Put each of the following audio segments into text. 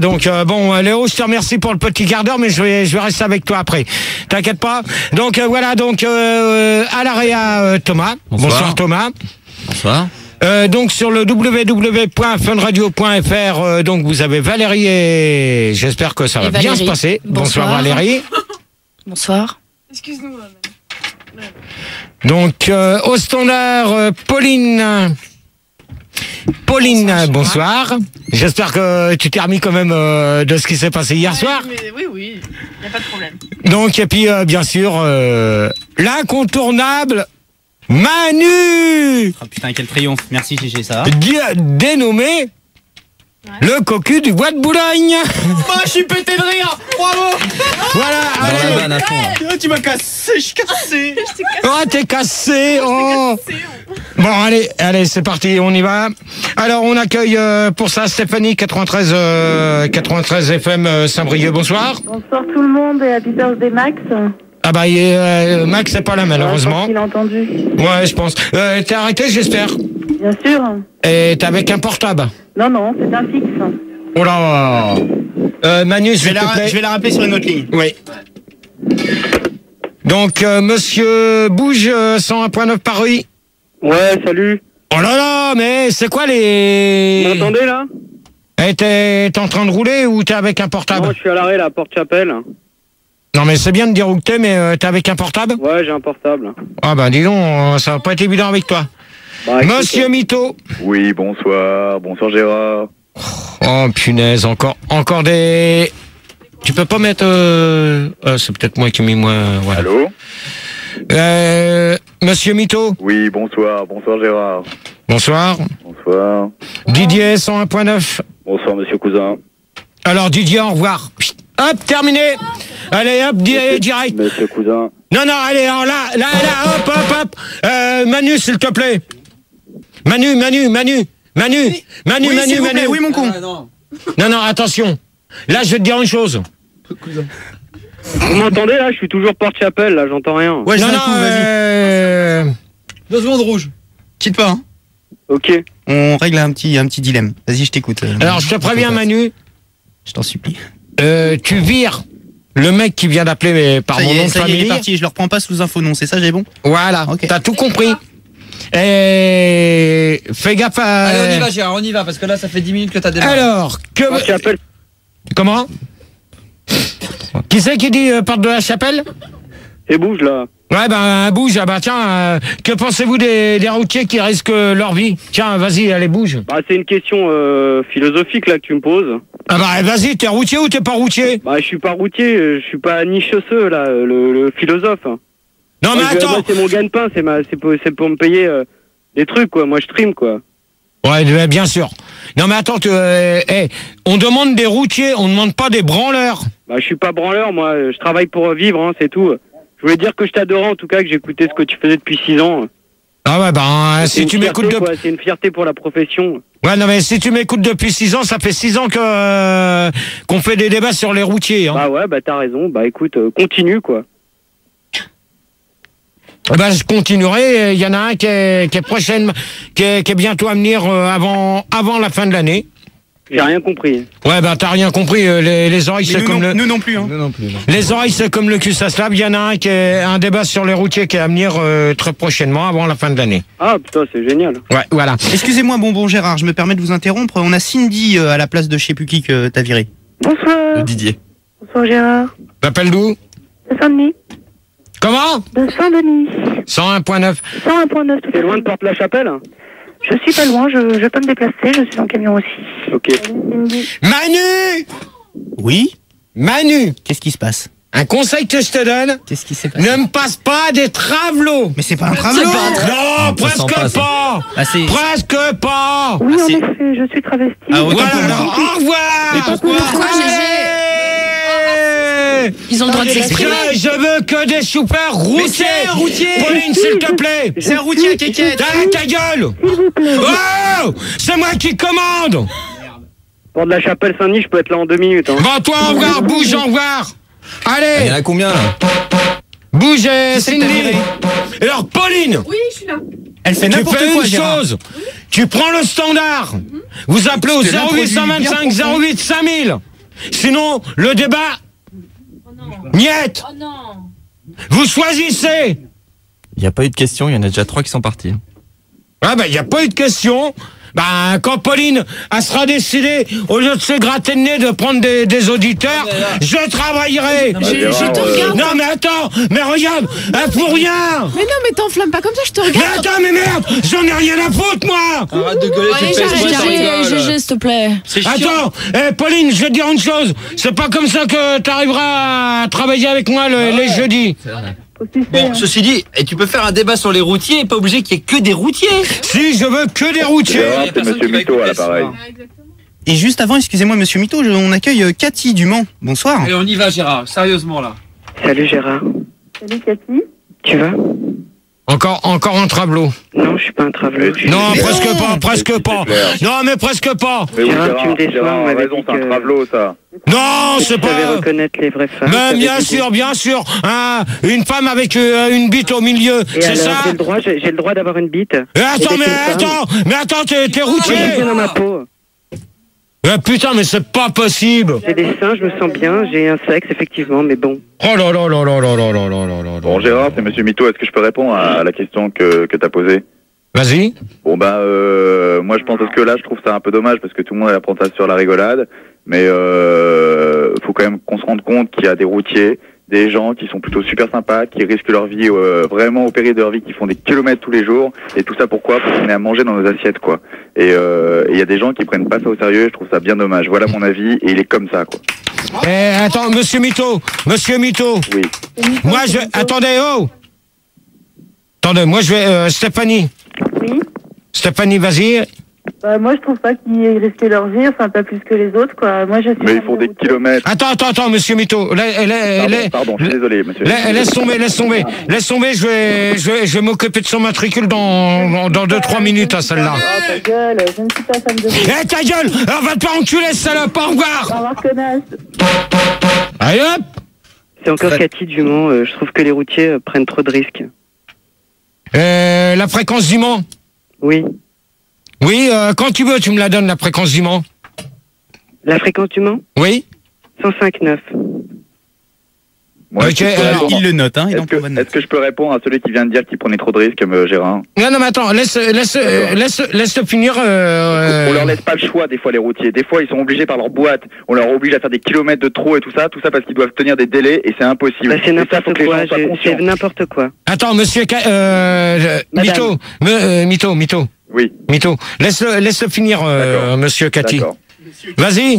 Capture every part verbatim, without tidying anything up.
Donc euh, bon, euh, Léo, je te remercie pour le petit quart d'heure, mais je vais, je vais rester avec toi après. T'inquiète pas. Donc euh, voilà, donc euh, à l'Area euh, Thomas. Bonsoir. Bonsoir Thomas. Bonsoir. Euh, donc sur le w w w point fun radio point f r, euh, donc vous avez Valérie et j'espère que ça va Et bien Valérie. se passer. Bonsoir, Bonsoir. Valérie. Bonsoir. Excuse-nous. Donc euh, au standard, euh, Pauline. Pauline, bonsoir. J'espère que tu t'es remis quand même euh, de ce qui s'est passé hier soir. Mais, oui, oui, il n'y a pas de problème. Donc, et puis, euh, bien sûr, euh, l'incontournable Manu, Oh putain, quel triomphe. Merci Gégé, ça va? di- dénommé le cocu du bois de Boulogne. Oh, je suis pété de rire. Bravo. Voilà, Dans la allez. vanne à fond, là. Oh, tu m'as cassé, je suis cassé. Oh, t'es cassé. Oh. Bon, allez, allez, c'est parti, on y va. Alors, on accueille euh, pour ça Stéphanie, quatre-vingt-treize, euh, quatre-vingt-treize F M euh, Saint-Brieuc. Bonsoir. Bonsoir tout le monde et happy birthday Max. Ah bah, et, euh, Max, c'est pas là, malheureusement. Il a entendu. Ouais, je pense. Euh, t'es arrêté, j'espère. Bien sûr. Et t'es avec un portable. Non, non, c'est un fixe. Oh là. Euh, Manu, Je s'il vais, te la, plaît. je vais la rappeler sur une autre ligne. Oui. Donc, euh, monsieur Bouge, euh, cent un point neuf Paris. Ouais, salut. Oh là là, mais c'est quoi Vous les... m'entendez là? Eh, t'es t'es en train de rouler ou t'es avec un portable? Non, je suis à l'arrêt, là, à Porte-Chapelle. Non, mais c'est bien de dire où que t'es, mais euh, t'es avec un portable? Ouais, j'ai un portable. Ah bah dis donc, euh, ça va pas être évident avec toi. Bah, écoute, Monsieur Mito. Oui, bonsoir. Bonsoir Gérard. Oh punaise, encore, encore des... Tu peux pas mettre... Euh... euh, c'est peut-être moi qui ai mis moi... Voilà. Allô? Euh, Monsieur Mito. Oui, bonsoir. Bonsoir Gérard. Bonsoir. Bonsoir. Didier, cent un point neuf. Bonsoir Monsieur Cousin. Alors Didier, au revoir. Psst, hop, terminé. Allez, hop, di- direct. Monsieur Cousin. Non, non, allez, alors là, là, là, hop, hop, hop. Euh, Manu, s'il te plaît. Manu, Manu, Manu, Manu, Manu, Oui, Manu, s'il vous plaît, Manu. oui, mon con. Non, non, attention. Là, je vais te dire une chose. Vous m'entendez là? Je suis toujours Porte-Chapelle, là, j'entends rien. Ouais, je non, viens non, un coup, vas-y. euh... Deux secondes rouge. Quitte pas, hein. Ok. On règle un petit, un petit dilemme. Vas-y, je t'écoute. euh, Alors, je te préviens, Manu, Je t'en supplie. euh, tu vires le mec qui vient d'appeler mais par Ça mon y nom est, de ça y est, il est famille. parti. Je le reprends pas sous info, non. C'est ça, j'ai bon? Voilà, Ok. t'as tout compris. Et fais gaffe à... Allez, on y va, Gérard, on y va, parce que là, ça fait dix minutes que t'as démarré. Alors, que... Porte-Chapelle. Comment? Qui c'est qui dit euh, porte de la chapelle? Et bouge là. Ouais, ben, bouge. Ah, bah, tiens, euh, que pensez-vous des, des routiers qui risquent leur vie? Tiens, vas-y, allez, bouge. Bah, c'est une question euh, philosophique là que tu me poses. Ah, bah, vas-y, t'es routier ou t'es pas routier? Bah, je suis pas routier, euh, je suis pas ni chausseux là, le, le philosophe. Non, Moi, mais je- attends. moi, c'est mon gagne-pain, c'est ma, c'est pour, c'est pour me payer euh, des trucs quoi. Moi, je stream quoi. Ouais, mais bien sûr. Non, mais attends, tu, euh, hey, on demande des routiers, on demande pas des branleurs. Bah, je suis pas branleur, moi. Je travaille pour vivre, hein, c'est tout. Je voulais dire que je t'adorais en tout cas, que j'écoutais ce que tu faisais depuis six ans. Ah ouais, ben, C'est si une tu fierté, m'écoutes de... quoi, c'est une fierté pour la profession. Ouais, non, mais si tu m'écoutes depuis six ans, ça fait six ans que euh, qu'on fait des débats sur les routiers. Hein. Bah ouais, bah t'as raison. Bah écoute, euh, continue quoi. Eh ben, je continuerai. Il y en a un qui est, qui est prochaine, qui est, qui est bientôt à venir euh, avant, avant la fin de l'année. J'ai rien compris. Ouais, ben, t'as rien compris. euh, Les, les oreilles, Mais c'est nous, comme non, le... nous non plus, hein. Nous non plus, non. Les oreilles, c'est comme le cul, ça se lave. Il y en a un qui est un débat sur les routiers qui est à venir euh, très prochainement, avant la fin de l'année. Ah putain, c'est génial. Ouais, voilà. Excusez-moi, bonbon Gérard, je me permets de vous interrompre. On a Cindy euh, à la place de je sais plus qui que t'as viré. Bonsoir. Didier. Bonsoir Gérard. T'appelles d'où? De Saint-Denis. Comment? De Saint-Denis. cent un point neuf. cent un point neuf tout à T'es fait. loin de Porte-la-Chapelle? Je suis pas loin, je, je peux me déplacer, je suis en camion aussi. Ok. Cindy. Manu! Oui? Manu! Qu'est-ce qui se passe? Un conseil que je te donne, Qu'est-ce qui s'est passé? ne me passe pas des travelots! Mais c'est pas un travelot! Non, Ça sent presque pas, ça. pas! Ah, c'est- Presque pas! Oui, Ah, en c'est- effet, je suis travestie. Ah, autant Voilà, pour moi. alors, au revoir! Mais pourquoi? Pourquoi, Allez Ils ont le droit de s'exprimer. je, je veux que des super routiers! c'est un routier! Pauline, s'il te plaît! C'est un routier à kékette! Ta, ta gueule! Oh! C'est moi qui commande! Porte-la-Chapelle Saint-Denis, je peux être là en deux minutes. Hein. Bon, toi, au revoir, bouge, au revoir! Il y Allez! en a combien, là? Bouge, euh, Qui c'est que t'as Cindy! viré? Alors, Pauline! Oui, je suis là. Elle fait Tu n'importe fais quoi, une Gérard. chose, tu prends le standard, vous appelez au Je te zéro huit l'introduis cent vingt-cinq bien zéro huit cinq mille, Sinon, le débat... Niet. Oh non. Vous choisissez. Il n'y a pas eu de questions, il y en a déjà trois qui sont partis. Ah ben, il n'y a pas eu de question. Ben, quand Pauline elle sera décidée, au lieu de se gratter le nez de prendre des, des auditeurs, je travaillerai. Je, je te regarde. Non mais attends, mais regarde, hein, pour rien. Mais non, mais t'enflammes pas comme ça, je te Mais regarde. attends, mais merde, j'en ai rien à foutre, moi. Arrête de gueuler, tu Allez, fais exprès, j'arrête, ça j'arrête, rigole. G G, s'il te plaît. C'est chiant. Attends, eh, Pauline, je vais te dire une chose. C'est pas comme ça que t'arriveras à travailler avec moi le- les jeudis. Bon, ceci dit, et tu peux faire un débat sur les routiers, pas obligé qu'il y ait que des routiers. Si, je veux que des routiers. Gérard, c'est personne Monsieur qui va Mito à écouter l'appareil. ça. Et juste avant, excusez-moi, monsieur Mito, je- on accueille euh, Cathy du Mans. Bonsoir. Allez, on y va, Gérard, sérieusement là. Salut Gérard. Salut Cathy. Tu vas? Encore, encore un tableau. Non, je suis pas un travelot. je suis- Non, presque pas, presque pas. Non, mais presque pas. Mais oui, Gérard, tu me Gérard, déçois, Gérard on a m'avait raison, dit c'est un que- travelot, ça. Non, Tu c'est savais pas. reconnaître les vraies femmes. Mais t'avais bien dit- sûr, bien sûr. Hein, une femme avec euh, une bite au milieu, Et c'est alors, ça. j'ai le droit, j'ai j'ai le droit d'avoir une bite. Eh, attends, Et mais d'être une femme. attends, mais attends, t'es t'es J'ai routier. bien dans ma peau. Eh, putain, mais c'est pas possible. J'ai des seins, je me sens bien, j'ai un sexe, effectivement, mais bon. Oh là là là là là là là là là là. Bon, Gérard, c'est Monsieur Mito. Est-ce que je peux répondre à la question que, que t'as posée? Vas-y. Bon, bah, euh, moi, je pense que là, je trouve ça un peu dommage parce que tout le monde apprend ça sur la rigolade. Mais euh, faut quand même qu'on se rende compte qu'il y a des routiers, des gens qui sont plutôt super sympas, qui risquent leur vie euh, vraiment au péril de leur vie, qui font des kilomètres tous les jours. Et tout ça pourquoi? Pour qu'on ait à manger dans nos assiettes, quoi. Et euh, il y a des gens qui prennent pas ça au sérieux. Je trouve ça bien dommage. Voilà mon avis. Et il est comme ça, quoi. Eh, attends, monsieur Mito, monsieur Mito. Oui. Moi, je. Attendez, oh. Attendez, moi, je vais. euh, Stéphanie. Oui. Stéphanie, vas-y. Bah, moi, je trouve pas qu'ils risquent leur vie, enfin, pas plus que les autres, quoi. Moi, je sais Mais ils font des kilomètres. Attends, attends, attends, monsieur Mito. La- la- la- Pardon, la- pardon, je suis désolé, monsieur. la- Laisse tomber, laisse tomber. Laisse tomber, je vais, je vais, je vais m'occuper de son matricule dans, dans deux trois minutes, à celle-là. Oh, ta gueule, je ne suis pas femme de vie. Eh, ta gueule! On va te faire enculer, salope! Au revoir! Au revoir, connasse. Allez, hop! C'est encore Cathy du Mans, euh, je trouve que les routiers euh, prennent trop de risques. Euh, la fréquence du Mans. Oui. Oui, euh, quand tu veux, tu me la donnes, la fréquence du Mans. La fréquence du Mans? Oui? cent cinq virgule neuf. Moi, Ok, est-ce que je peux alors, répondre- Il le note, hein, il Est-ce en que, prend bonne note. est-ce que je peux répondre à celui qui vient de dire qu'il prenait trop de risques, euh, Gérard? Non, non, mais attends, laisse, laisse, euh, laisse, laisse finir. Euh, On leur laisse pas le choix, des fois, les routiers. Des fois, ils sont obligés par leur boîte. On leur oblige à faire des kilomètres de trop et tout ça. Tout ça parce qu'ils doivent tenir des délais et c'est impossible. Bah, c'est Et ça, faut n'importe que les quoi, gens soient je- conscients. c'est n'importe quoi. Attends, monsieur, Ca- euh, Madame. Mito, me- euh, Mito, Mito, Oui, Mito, laisse-le, laisse finir, euh, D'accord. monsieur Cathy. d'accord. Vas-y.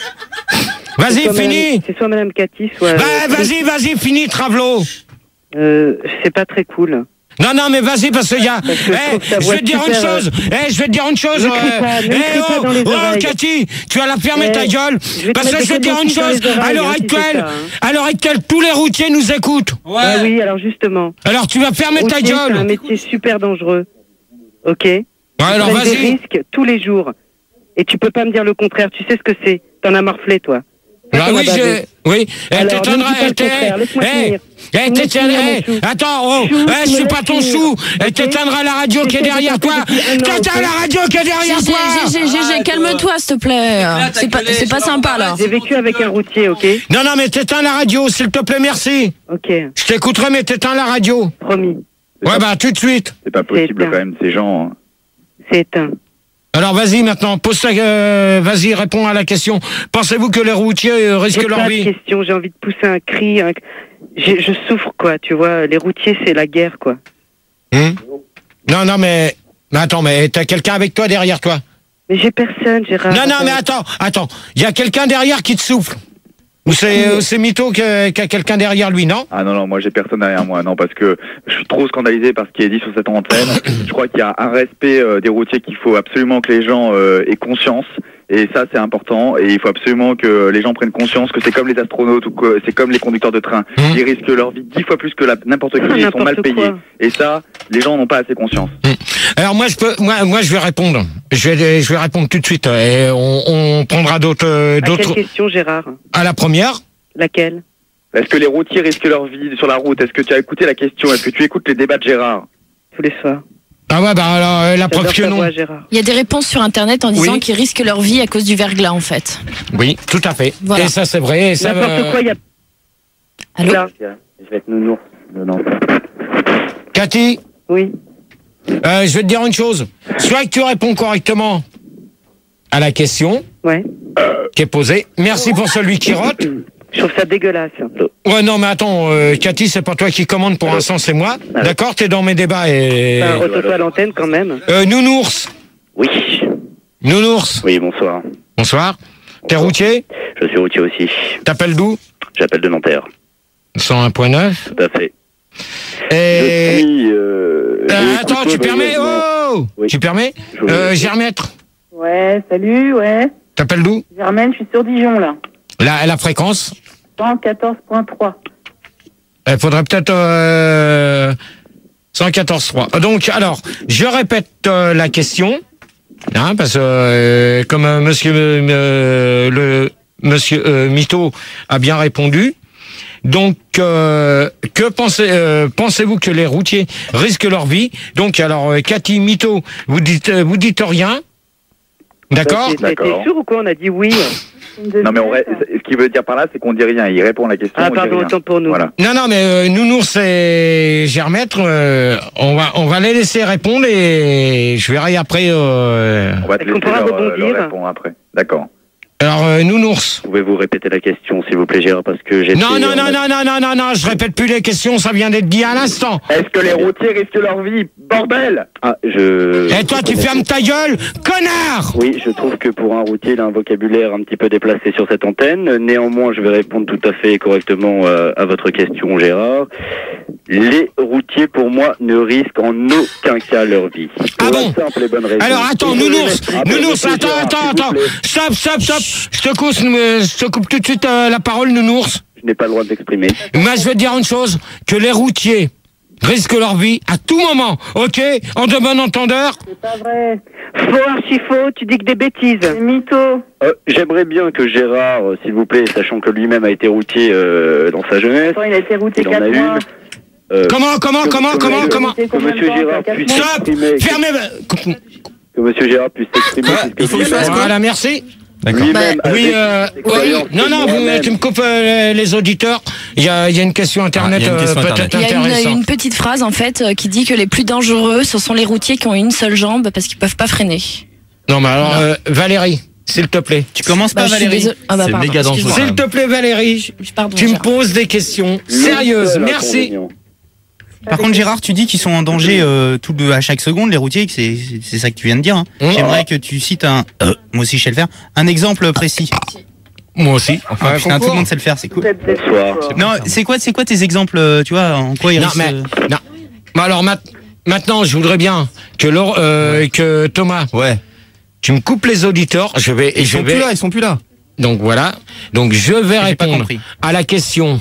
Vas-y, Soit finis. madame- C'est soit Madame Cathy, soit... Bah, euh, vas-y, vas-y, finis, Travelo. Euh, c'est pas très cool. Non, non, mais vas-y, parce qu'il y a. Parce que je Eh, trouve ta je voix vais te dire une super, chose. Eh, je vais te dire une chose. Ne crie pas, ne eh, crie pas oh, dans les oh, oreilles. Cathy, tu vas la fermer Eh, ta gueule. je vais te Parce mettre que des je vais te dire une cotons-tiges dans chose. les oreilles, À l'heure hein, si c'est actuelle, ça, hein. à l'heure actuelle, tous les routiers nous écoutent. Ouais. Ah oui, alors justement. Alors tu vas fermer ta Routier, c'est un gueule. métier super dangereux. Ok? Ouais, alors Ils prennent des vas-y. risques tous les jours. Et tu peux pas me dire le contraire. Tu sais ce que c'est. T'en as morflé, toi. Ah oui, j'ai. Oui. Eh, Alors, t'éteindras- ne me dis pas le t'é- contraire, laisse-moi eh, finir. eh, Laisse-moi t'éteindras- finir, eh, mon chou. Attends, oh, Chou, eh, tu je me suis pas laisses ton finir, chou. ok? Et t'éteindras la radio qui est J'essaie de derrière toi. t'appeler depuis un an, T'éteins ok? la radio qui est derrière G G, toi. G G, G G, calme-toi, s'il te plaît. Là, t'as C'est pas, gueulé, c'est pas je sympa, là. t'arrête. J'ai vécu avec un routier, ok? Non, non, mais t'éteins la radio, s'il te plaît, merci. Ok, Je t'écouterai, mais t'éteins la radio. promis. Ouais, bah, tout de suite. C'est pas possible, éteint. quand même, ces gens. hein. C'est éteint. Alors, vas-y, maintenant, pose ta, euh, vas-y, réponds à la question. Pensez-vous que les routiers euh, J'ai risquent leur pas de vie? question. J'ai envie de pousser un cri. un- j'ai- Je souffre, quoi. Tu vois, les routiers, c'est la guerre, quoi. Hum Non, non, mais, mais attends, mais t'as quelqu'un avec toi derrière toi? Mais j'ai personne, Gérard. Non, non, mais attends, attends. Il y a quelqu'un derrière qui te souffle. Ou c'est, euh, c'est Mito qui a, qui a quelqu'un derrière lui, non? Ah non, non, moi j'ai personne derrière moi, non, parce que je suis trop scandalisé par ce qui est dit sur cette antenne. Je crois qu'il y a un respect euh, des routiers qu'il faut absolument que les gens euh, aient conscience. Et ça, c'est important. Et il faut absolument que les gens prennent conscience que c'est comme les astronautes ou que c'est comme les conducteurs de train. Mmh. Ils risquent leur vie dix fois plus que la- n'importe qui. Ils sont N'importe mal payés. quoi. Et ça, les gens n'ont pas assez conscience. Alors moi je peux, moi, moi je vais répondre. Je vais, je vais répondre tout de suite. Et on, on prendra d'autres, euh, À d'autres. quelle question, Gérard? À la première. Laquelle? Est-ce que les routiers risquent leur vie sur la route? Est-ce que tu as écouté la question? Est-ce que tu écoutes les débats de Gérard? Tous les soirs. Ah ouais, bah alors, euh, la preuve J'adore que ta non. voix, Gérard. Il y a des réponses sur internet en disant Oui. qu'ils risquent leur vie à cause du verglas en fait. Oui, tout à fait. Voilà. Et ça, c'est vrai. Et ça, N'importe euh, quoi, il y a. Allô Là. Je vais être nounours de Nantes. Cathy, Oui. euh, je vais te dire une chose. Soit que tu réponds correctement à la question Ouais. qui est posée. Merci pour celui qui rote. Je trouve ça dégueulasse. Ouais, non, mais attends, euh, Cathy, c'est pas toi qui commande pour l'instant, c'est moi. Ah. D'accord, t'es dans mes débats et... Enfin, retourne-toi à l'antenne quand même. Euh, Nounours. Oui. Nounours. Oui, bonsoir. Bonsoir. T'es routier? Je suis routier aussi. T'appelles d'où? J'appelle de Nanterre. cent un point neuf. Tout à fait. Et... Je suis, euh, Euh, j'ai attends, écouté tu permets? brièvement. Oh Oui. Tu permets? Je vous Euh, écoute. Germètre. Ouais, salut, ouais. T'appelles d'où? Germaine, je suis sur Dijon, là. La, la fréquence? cent quatorze point trois. Il faudrait peut-être euh, cent quatorze point trois. Donc, alors, je répète euh, la question, hein, parce que euh, comme euh, monsieur euh, le monsieur euh, Mito a bien répondu. Donc, euh, que pensez, euh, pensez-vous que les routiers risquent leur vie? Donc, alors, euh, Cathy, Mito, vous dites, euh, vous dites rien, d'accord? T'es- T'es D'accord. sûr ou quoi? On a dit oui. Non, mais on ré- ce qu'il veut dire par là, c'est qu'on dit rien. Il répond à la question. Ah, on dit pardon, rien. autant pour nous. Voilà. Non, non, mais euh, Nounours et Germètre, euh, on va, on va les laisser répondre et je verrai après. Euh... On va te Est-ce qu'on laisser pourra leur, euh, rebondir leur répondre après. D'accord. Alors, euh, Nounours. Pouvez-vous répéter la question, s'il vous plaît, Gérard, parce que j'ai... Non, non, non, non, non, non, non, non, je répète plus les questions, ça vient d'être dit à l'instant. Est-ce que les routiers risquent leur vie? Bordel! Ah, je... Et toi, tu fermes ta gueule, connard! Oui, je trouve que pour un routier, il a un vocabulaire un petit peu déplacé sur cette antenne. Néanmoins, je vais répondre tout à fait correctement euh, à votre question, Gérard. Les routiers, pour moi, ne risquent en aucun cas leur vie. Ah Pour bon? la simple et bonne raison. Alors, attends, Et je Nounours, m'explique. Nounours, Monsieur attends, Gérard, attends, s'il vous attends. plaît. Stop, stop, stop. Je te coupe, euh, je te coupe tout de suite euh, la parole, Nounours. Je n'ai pas le droit de l'exprimer. Moi, je vais te dire une chose, que les routiers risquent leur vie à tout moment, ok? En de bon entendeur? C'est pas vrai. Faux, archi faux, tu dis que des bêtises. C'est mytho. Euh, J'aimerais bien que Gérard, euh, s'il vous plaît, sachant que lui-même a été routier euh, dans sa jeunesse, Attends, il a été routé il en quatre a mois. une. euh, Comment, comment, que- comment, que comment, monsieur- comment? C'est Que combien de monsieur temps, Gérard ça, puisse quatre mois Stop! s'exprimer. Fermez... Que monsieur Gérard puisse s'exprimer. Ouais, puisque il faut que je lui-même- fasse quoi? Voilà, merci. D'accord. Lui-même Bah, Oui, avec euh, ses oui. croyances Non, non, que vous, moi-même- tu me coupes euh, les auditeurs. Il y a, il y a une question internet, Ah, il y a une question euh, peut-être Il y a une, intéressante. une petite phrase en fait euh, qui dit que les plus dangereux ce sont les routiers qui ont une seule jambe parce qu'ils peuvent pas freiner. Non, mais alors, euh, Valérie, s'il te plaît. Tu commences Bah, pas, je suis Valérie? désolée. Ah, bah, C'est pardon, méga dangereux. excuse-moi. S'il te plaît, Valérie, Je- Pardon. tu me Gérard. poses des questions Le sérieuses. seul Merci. inconvénient. Par contre, Gérard, tu dis qu'ils sont en danger euh, tout de, à chaque seconde, les routiers, que c'est c'est- c'est ça que tu viens de dire. Hein. Mmh. J'aimerais que tu cites un, euh, moi aussi je sais le faire, un exemple précis. Moi aussi. Enfin, Ouais, putain, tout le concours. monde sait le faire, c'est cool. Vous êtes des Bonsoir. forts. Non, c'est quoi, c'est quoi tes exemples, euh, tu vois, en quoi ils Non, risquent, mais, euh, non. Bon, alors, mat- maintenant, je voudrais bien que, Laure- euh, que Thomas, Ouais. tu me coupes les auditeurs. Je vais, Ils je sont vais. plus là, ils sont plus là. Donc voilà. Donc je vais J'ai pas répondre compris. à la question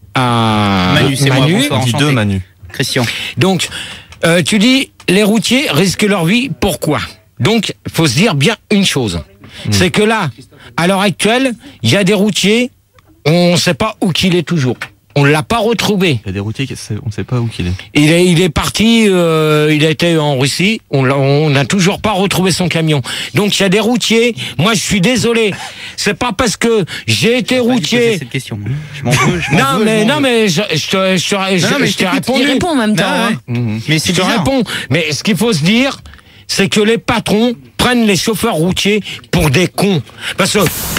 à Manu, c'est moi, bonsoir. On dit enchanté. deux, Manu. Christian. Donc, euh, tu dis, les routiers risquent leur vie, pourquoi? Donc, faut se dire bien une chose. C'est que là, à l'heure actuelle, il y a des routiers, on ne sait pas où qu'il est toujours. On l'a pas retrouvé. Il y a des routiers, qui- on ne sait pas où qu'il est. Il est, il est parti, euh, il a été en Russie, on l'a- on n'a toujours pas retrouvé son camion. Donc, il y a des routiers, moi je suis désolé, c'est pas parce que j'ai été J'ai pas dû poser routier... cette question. Je m'en veux, je m'en Non, veux, mais, je m'en non, veux. mais je, je te, je te, je, non, mais je je t'ai t'écoute, répondu. Il répond en même temps. Ah, ouais. hein. Mais c'est Je te bizarre. réponds. Mais ce qu'il faut se dire, c'est que les patrons prennent les chauffeurs routiers pour des cons. Parce que...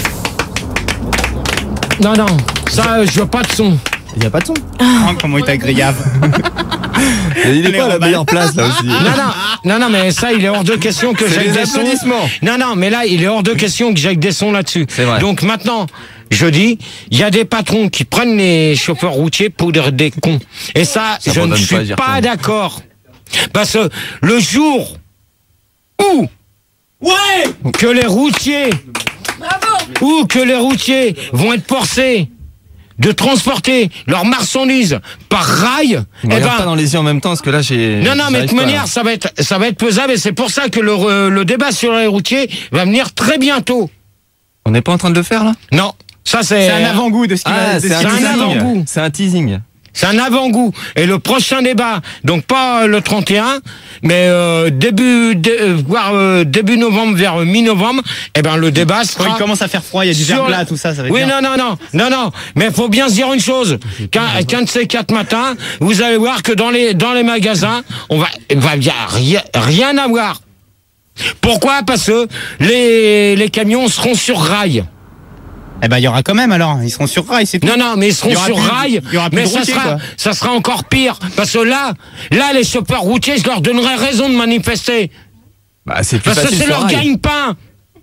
Non, non, ça, je veux pas de son. Il n'y a pas de son. Ah, comment il t'agréable. Il est Allez, pas à la Roman. meilleure place, là aussi. Non, non, non, non, mais ça, il est hors de question que C'est j'aille les des sons. applaudissements. Non, non, mais là, il est hors de question que j'aille des sons là-dessus. C'est vrai. Donc maintenant, je dis, il y a des patrons qui prennent les chauffeurs routiers pour des des cons. Et ça, Ça je ne pardonne pas à suis dire pas con. d'accord. Parce que le jour où que les routiers ou que les routiers vont être forcés de transporter leurs marchandises par rail, On eh regarde ben, pas dans les yeux en même temps, parce que là, j'ai. non, non, mais de j'arrive toute pas, manière, là. ça va être, ça va être pesable et c'est pour ça que le, re- le débat sur les routiers va venir très bientôt. On n'est pas en train de le faire, là Non, ça c'est. C'est un avant-goût de ce qui va Ah, de ce c'est qui un un va avant-goût. teasing. C'est un teasing. c'est un avant-goût. Et le prochain débat, donc pas le trente et un, mais euh, début, dé, euh, voire euh, début novembre vers euh, mi-novembre, eh ben le débat sera. Quand il commence à faire froid, il y a du sur verglas, la- tout ça, ça va être Oui, bien. non, non, non, non, non. Mais faut bien se dire une chose. Qu'un, qu'un de ces quatre matins, vous allez voir que dans les dans les magasins, on va, il va y a rien, rien à voir. Pourquoi? Parce que les les camions seront sur rail. Eh ben, il y aura quand même alors. Ils seront sur rail, c'est tout. Non, non, mais ils seront Il y aura sur plus- rail. il y aura plus mais de ça routiers, sera, quoi. ça sera encore pire. Parce que là, là, les chauffeurs routiers, je leur donnerais raison de manifester. Bah, c'est plus Parce que facile c'est sur leur rail. gagne-pain.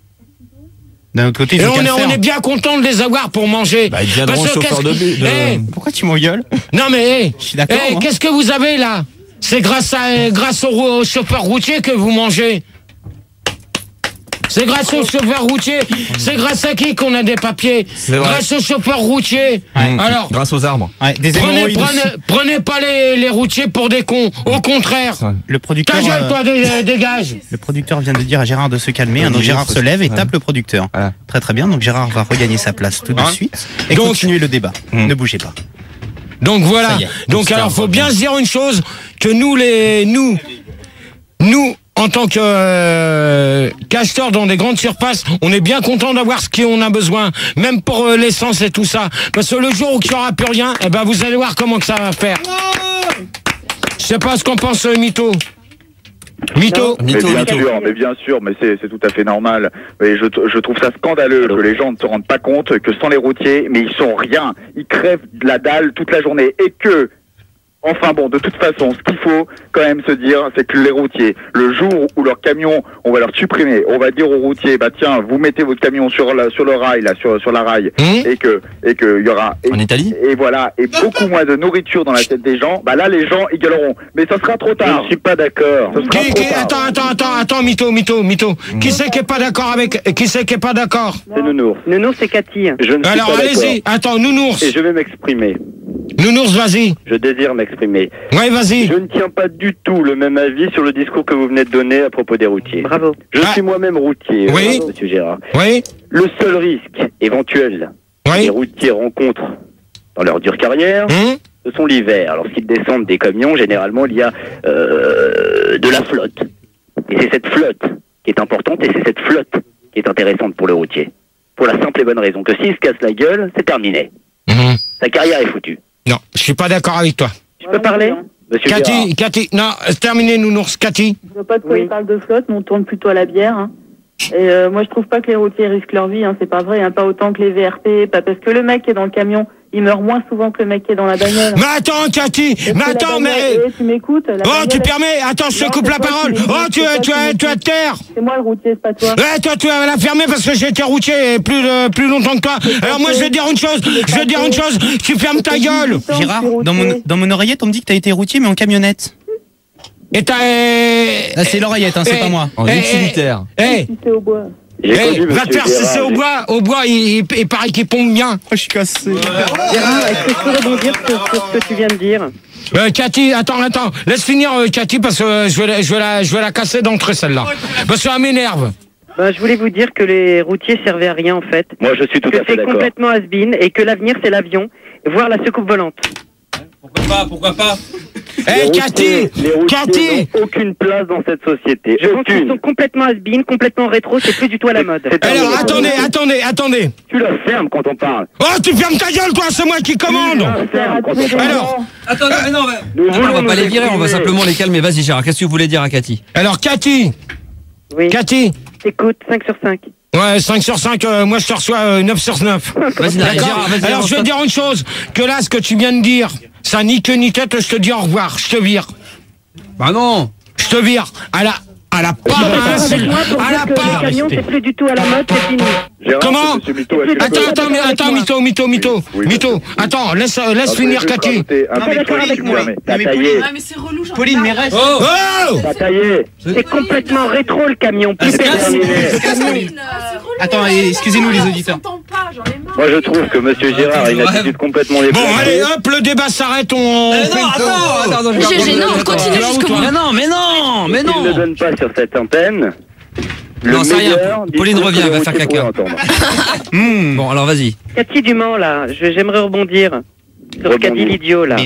D'un autre côté, ils Et ont on qu'à est, le on faire. est bien content de les avoir pour manger. Bah, ils deviendront Parce que chauffeurs qu'est-ce de que- bus, de- Eh, Pourquoi tu m'engueules? non mais, eh, Je suis d'accord, eh, moi. qu'est-ce que vous avez là? C'est grâce à, grâce aux, aux chauffeurs routiers que vous mangez. C'est grâce aux chauffeurs routiers. C'est grâce à qui qu'on a des papiers? C'est vrai. Grâce aux chauffeurs routiers. Mmh. Alors, Grâce aux arbres. Ouais, des prenez, hémorroïdes prenez, aussi. prenez pas les, les routiers pour des cons. Au contraire. Le producteur, Ta gueule, euh, toi, dé- dégage. le producteur vient de dire à Gérard de se calmer. hein, donc Oui, Gérard faut- se lève et ouais. tape le producteur. Voilà. Très très bien. Donc Gérard va regagner sa place tout de Hein suite et Donc- continuer le débat. Mm. Ne bougez pas. Donc voilà. Ça y est. Donc Ça, alors on faut voit bien bien. se dire une chose, que nous les nous nous en tant que euh, casteurs dans des grandes surfaces, on est bien content d'avoir ce qu'on a besoin, même pour euh, l'essence et tout ça. Parce que le jour où il n'y aura plus rien, eh ben vous allez voir comment que ça va faire. Je sais pas ce qu'en pense euh, Mito. Mito. Mais Mytho, bien mytho. sûr, mais bien sûr, mais c'est c'est tout à fait normal. Mais je, je trouve ça scandaleux que les gens ne se rendent pas compte que sans les routiers, mais ils sont rien. Ils crèvent de la dalle toute la journée et que, enfin bon, de toute façon, ce qu'il faut quand même se dire, c'est que les routiers, le jour où leur camion, on va leur supprimer, on va dire aux routiers, bah tiens, vous mettez votre camion sur la, sur le rail, là, sur, sur la rail, Mmh. et que, et que il y aura, et, En Italie et voilà, et beaucoup moins de nourriture dans la tête des gens, bah là, les gens, ils gueuleront. Mais ça sera trop tard. Je ne suis pas d'accord. Qui, qui, attends, attends, attends, attends, Mito, Mito, Mito. Qui c'est qui est pas d'accord avec, qui c'est qui est pas d'accord? C'est Nounours. Nounours, c'est Cathy. Je ne suis Alors pas allez-y. Attends, Nounours. Et je vais m'exprimer. Nounours, vas-y. Je désire m'exprimer. Ouais, vas-y. Je ne tiens pas du tout le même avis sur le discours que vous venez de donner à propos des routiers. Bravo. Je Ah. suis moi-même routier, Oui. euh, monsieur Gérard. Oui, Le seul risque éventuel que les oui. routiers rencontrent dans leur dure carrière, Hum ce sont l'hiver. Lorsqu'ils descendent des camions, généralement, il y a euh, de la flotte. Et c'est cette flotte qui est importante et c'est cette flotte qui est intéressante pour le routier. Pour la simple et bonne raison que s'il se casse la gueule, c'est terminé. Hum. Sa carrière est foutue. Non, je suis pas d'accord avec toi. Je peux parler? Monsieur Gérard. Cathy, Cathy, non, euh, terminez, Nounours, Cathy. Je vois pas de quoi Oui. il parle de flotte, mais on tourne plutôt à la bière. hein. Et euh, moi, je trouve pas que les routiers risquent leur vie. Hein, c'est pas vrai. Hein, pas autant que les V R P. Pas parce que le mec qui est dans le camion, il meurt moins souvent que le mec qui est dans la bagnole. Mais attends, Cathy, Parce mais que la attends, bagnole- mais... eh, tu m'écoutes la Oh, tu bagnole, permets, attends, je te Non, coupe c'est la toi parole. qui Oh, m'écoutes, tu, c'est toi tu, qui tu, tu as m'écoutes. terre. C'est moi le routier, c'est pas toi. Ouais, toi, tu vas la fermer parce que j'ai été routier plus, euh, plus longtemps que toi. Alors moi, je vais te dire une chose, je vais te dire une chose, tu fermes ta gueule. Gérard, dans mon, dans mon oreillette, on me dit que t'as été routier, mais en camionnette. Et t'as... euh, Ah, c'est l'oreillette, hein, c'est eh, pas moi. En eh, utilitaire. Eh, Si c'est au bois. J'ai eh, conduit, va te monsieur faire cesser Gérard, au j'ai- bois. Au bois, il, il, il paraît qu'il pompe bien. Oh, je suis cassé. Gérard, est-ce que je peux rebondir sur, sur ce que tu viens de dire? Euh, Cathy, attends, attends, laisse finir euh, Cathy parce que euh, je vais, la- je vais la, je vais la casser d'entrée celle-là. Parce qu'elle m'énerve. Ben, je voulais vous dire que les routiers servaient à rien en fait. Moi, je suis tout Que à fait c'est d'accord. complètement has-been et que l'avenir c'est l'avion, voire la secoupe volante. Pourquoi pas, pourquoi pas? Eh, Les Cathy, routiers- les routiers Cathy. n'ont aucune place dans cette société. Je pense qu'ils Aucune. sont complètement has-been, complètement rétro, c'est plus du tout à la mode. C'est- Alors, c'est- attendez, attendez, attendez. Tu la fermes quand on parle. Oh, tu fermes ta gueule, toi, c'est moi qui commande. Tu la fermes quand on parle. Alors, Attends, non, non, mais... Nous Attends, on voulons va pas nous les virer, on va exprimer. simplement les calmer. Vas-y, Gérard, qu'est-ce que vous voulez dire à Cathy? alors Cathy, Oui, Cathy. écoute, cinq sur cinq. Ouais, cinq sur cinq, euh, moi je te reçois euh, neuf sur neuf. Vas-y, D'accord. Gérard, vas-y. Alors avance. je vais te dire une chose, que là, ce que tu viens de dire, ça ni queue ni tête, je te dis au revoir, je te vire. Bah non. Je te vire. À la, à la part, Avec moi pour à la dire que les part. camions c'est plus du tout à la mode, c'est fini. Gérard, Comment c'est monsieur Mito, est-ce que je Attends, peux- attends, mais attends, mytho, mytho, mytho, Oui, mytho. bien Attends, laisse, euh, laisse Ah, finir je vais juste Cathy. rajouter un Non, petit mais truc, avec si moi. jamais. Non, T'as mais taillé. Pauline- mais c'est relou, j'en Pauline, mais reste. Oh. Oh T'as taillé. C'est complètement rétro le camion, plus se casse. terminé. Attends, et excusez-nous les auditeurs. Moi, je trouve que monsieur Gérard a une attitude complètement Bon, déplacée. allez, hop, le débat s'arrête, on... on Eh fait non, une pause. attends, attends, attends, je vais G G, non, reprendre. continue Attends, jusqu'au bout. Mais non, mais non, mais Il ne non. donne pas sur cette antenne. Le Non, c'est rien. meilleur Pauline discours revient, que elle va les faire routiers caca. pourraient entendre. Hmm. Bon, alors vas-y. Cathy Dumont là, je- j'aimerais rebondir. Sur ce qu'a dit l'idiot, là.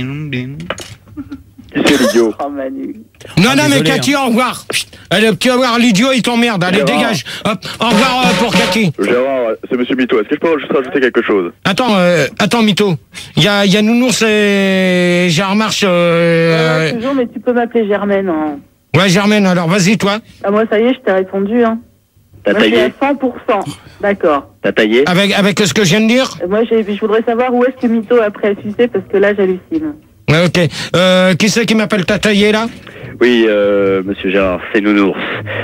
Qui c'est l'idiot? Oh, Manu. Non, Ah, non, mais désolé, Cathy, au revoir. Chut. Allez, tu vas voir, l'idiot, il t'emmerde. Allez, Gérard. dégage. Hop, au revoir euh, pour Cathy. Gérard, c'est Monsieur Mito. Est-ce que je peux juste rajouter quelque chose? Attends, euh, attends, Mito. Il y a, il y a Nounours et Gérard Marche. Euh... Ouais, toujours, mais tu peux m'appeler Germaine. Hein. Ouais, Germaine, alors vas-y, toi. Ah, moi, ça y est, je t'ai répondu. Hein. T'as Moi, je suis taillé à cent pour cent. D'accord. T'as taillé Avec, avec ce que je viens de dire. Euh, Moi, j'ai- je voudrais savoir où est-ce que Mito a pris à sucer, parce que là, j'hallucine. Ouais, ok. Euh, qui c'est qui m'appelle Tataillé, là? Oui, euh, monsieur Gérard, c'est Nounours.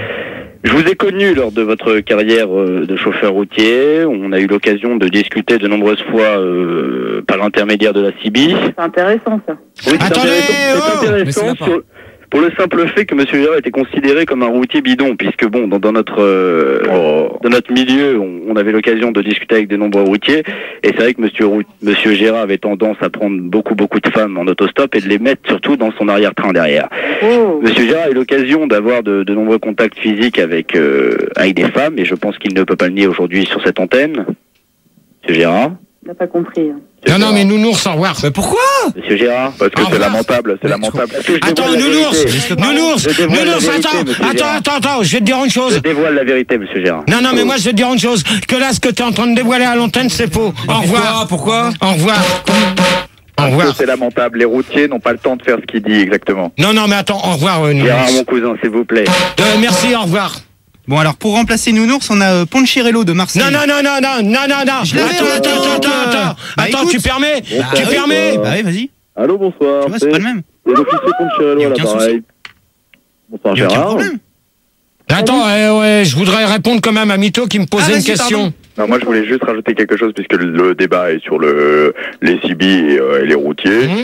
Je vous ai connu lors de votre carrière euh, de chauffeur routier. On a eu l'occasion de discuter de nombreuses fois euh, par l'intermédiaire de la C B. C'est intéressant, ça. Oui, c'est Attendez, intéressant, c'est oh intéressant Mais c'est sur- pour le simple fait que monsieur Gérard était considéré comme un routier bidon, puisque bon, dans, dans notre euh, Oh. dans notre milieu, on, on avait l'occasion de discuter avec de nombreux routiers, et c'est vrai que monsieur Rou- monsieur Gérard avait tendance à prendre beaucoup beaucoup de femmes en autostop et de les mettre surtout dans son arrière-train derrière. Oh. Monsieur Gérard a eu l'occasion d'avoir de, de nombreux contacts physiques avec euh, avec des femmes, et je pense qu'il ne peut pas le nier aujourd'hui sur cette antenne. Monsieur Gérard. Il n'a pas compris. Hein. Non, non, mais Nounours, au revoir. Mais pourquoi? Monsieur Gérard. Parce que Au c'est revoir. lamentable, c'est Mais lamentable. Est-ce que je Attends, dévoile la Nounours, vérité Nounours, Je dévoile la Nounours, vérité, attends, monsieur attends, Gérard. attends, attends, je vais te dire une Je chose. dévoile la vérité, monsieur Gérard. Non, non, mais moi, je vais te dire une chose. Que là, ce que tu es en train de dévoiler à l'antenne, c'est faux. Au revoir. Pourquoi? Au revoir. Au Parce que revoir. c'est lamentable. Les routiers n'ont pas le temps de faire ce qu'il dit exactement. Non, non, mais attends, au revoir, euh, Gérard, Nounours. mon cousin, s'il vous plaît. Euh, merci, au revoir. Bon, alors, pour remplacer Nounours, on a euh, Poncherello de Marseille. Non, non, non, non, non, non, non, non. Je l'avais Attends, en attends, tête, attends, euh, attends. bah, Attends, écoute. tu permets? Bah, Tu oui, permets? Bah oui, vas-y. Allô, bonsoir. Tu vois, c'est pas le même. C'est l'officier Poncherello Y a à aucun l'appareil. Bonsoir Y a aucun Gérard. problème. Attends, euh, ouais, je voudrais répondre quand même à Mito qui me posait Ah, une vas-y, question. pardon. Non, moi je voulais juste rajouter quelque chose puisque le, le débat est sur le les C B et, euh, et les routiers. Mhm.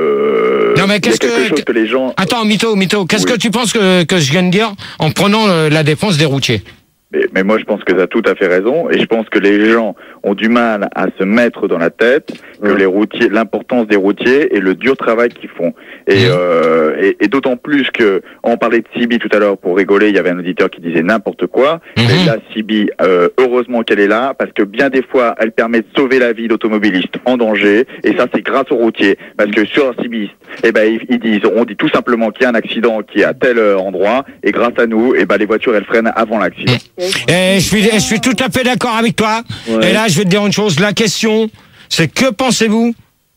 Euh, Non, mais il y a qu'est-ce quelque que- chose que les gens. Attends, Mito, Mito, qu'est-ce Oui. que tu penses que, que je viens de dire en prenant euh, la défense des routiers? Mais, mais moi je pense que tu as tout à fait raison et je pense que les gens ont du mal à se mettre dans la tête que Mhm. les routiers, l'importance des routiers et le dur travail qu'ils font. Et, Mhm. euh, et, et d'autant plus que on parlait de C B tout à l'heure pour rigoler, il y avait un auditeur qui disait n'importe quoi. Mhm. Et là, C B, euh, heureusement qu'elle est là parce que bien des fois, elle permet de sauver la vie d'automobilistes en danger. Et ça, c'est grâce aux routiers parce que sur un C B, eh ben ils, ils disent, on dit tout simplement qu'il y a un accident qui est à tel euh, endroit et grâce à nous, eh ben les voitures elles freinent avant l'accident. Et je suis, je suis tout à fait d'accord avec toi. Ouais. Et là, je vais te dire une chose. La question, c'est que pensez-vous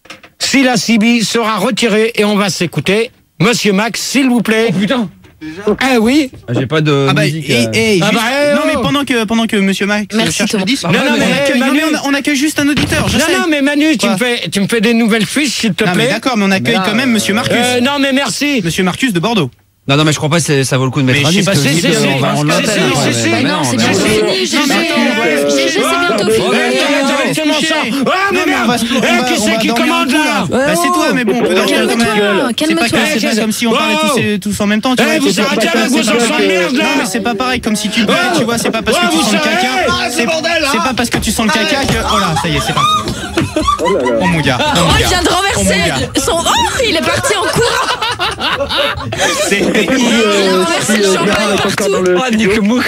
si la C B sera retirée et on va s'écouter? Monsieur Max, s'il vous plaît. Oh putain. Ah oui. Ah, J'ai pas de Ah bah, musique. et, euh. et, Ah juste- bah, eh, non oh. mais pendant que pendant que Monsieur Max Merci, cherche Thomas. le disque, Non, non, on, mais, accueille, non, Manu- mais on, a- on accueille juste un auditeur. Je Non, sais. non, mais Manu, tu Quoi me fais, tu me fais des nouvelles fiches, s'il te Non, mais plaît. d'accord, mais on accueille Mais là, quand même Monsieur Marcus. Euh, non, mais merci. Monsieur Marcus de Bordeaux. Non, non, mais je crois pas que c'est- ça vaut le coup de mettre Mais un je sais disque. pas si le c'est- disque, c'est- on va- on c'est- l'antenne, c'est- ouais, c'est- mais- c'est- mais non, non, c'est mais pas non. fini, G G. Non, mais attends, G G, c'est bientôt Ouais, fini. ouais, directement coucher. ça. Ah, mais Non, mais on merde. va se- on Eh, va- qui on c'est va qui dormir commande un coup, là? Bah c'est toi, mais bon, on peut dormir quand Calme-toi, même. C'est pas, calme-toi. que- c'est pas comme si on parlait tous, et- tous en même temps. Tu Eh, vois, vous c'est pas- arrêtez c'est avec pas- vos c'est pas enfants de que- merde, là. Non, mais c'est pas pareil, comme si tu te Oh. tu vois, c'est pas parce Ouais, que tu vous sens le savez. caca. Ah, c'est C'est bordel, là. c'est pas parce que tu sens le caca que. Oh là, ça y est, c'est parti. Oh mon gars. Oh Oh, mon il gars. vient de Oh, renverser mon gars. son. Oh, il est parti en courant. C'est. Il a renversé le champagne partout. Ah, Nick Mouk.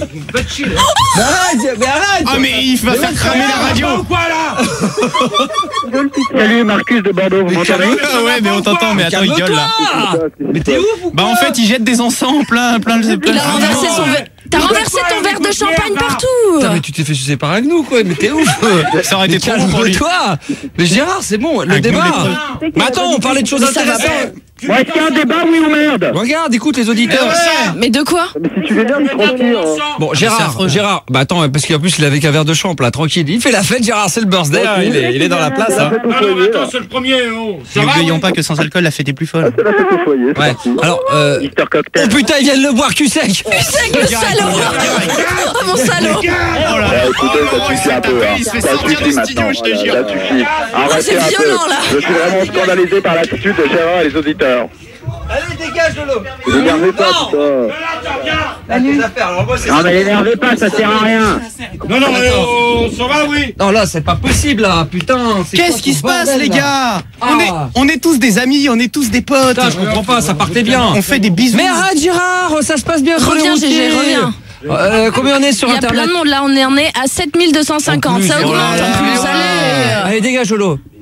Ah, mais il va faire cramer la radio. Quoi là? Salut Marcus de Bordeaux, vous m'entendez? Ah ouais, mais on t'entend, mais attends, il gueule là. Mais t'es ouf ou Bah en fait, il jette des encens plein, plein de. plein Il a de- renversé son verre. T'as renversé ton verre de champagne partout. Putain, mais tu t'es fait sucer par un gnou, quoi. Mais t'es ouf. Ça aurait été trop long pour lui. Calme-toi. Mais Gérard, c'est bon, le Un débat. gnou Mais attends, on parlait de choses Mais ça va intéressantes. Bon, est-ce qu'il y a un débat, oui ou merde? Regarde, écoute les auditeurs. Mais de quoi? Mais si tu veux bien, tranquille. Bon, c'est Gérard, affreux. Gérard, bah attends, parce qu'en plus il avait qu'un verre de champ, là, tranquille. Il fait la fête, Gérard, c'est le birthday, hein, il, est, il est dans la place. Hein. C'est le premier. Oh. Ça va, N'oublions oui. pas que sans alcool, la fête est plus folle. C'est la fête au foyer, c'est Ouais. parti. Alors, euh, Mister oh Cocktail. putain, ils viennent le boire cul sec. C'est que le salaud. Oh mon salaud. Oh là là. Ah, écoutez, ça suffit un peu. Hein. Il se fait Ça sortir suffit du studio, maintenant. je te Voilà, jure. ça suffit. Arrêtez c'est un peu. violent, là. Je suis vraiment scandalisé par l'attitude de Gérard et les auditeurs. Allez, dégage, Lolo. Vous énervez pas, putain. Non, mais l'énervez pas, ça sert à rien. Non, non, mais, oh, ça va, oui. Non, là, c'est pas possible, là, putain. c'est Qu'est-ce quoi qui ce se passe, bordel, les là gars? On est, Ah. on est tous des amis, on est tous des potes. Putain, je comprends pas, ça partait bien. On fait des bisous. Mais arrête, Gérard, ça se passe bien. sur les Reviens, G G, routiers. reviens. Euh, combien on est sur Il y a plein Internet? de monde là, on est on est à sept mille deux cent cinquante. En plus, Ça oh augmente là en là, plus. ouais. Allez. Allez, dégage, Lolo.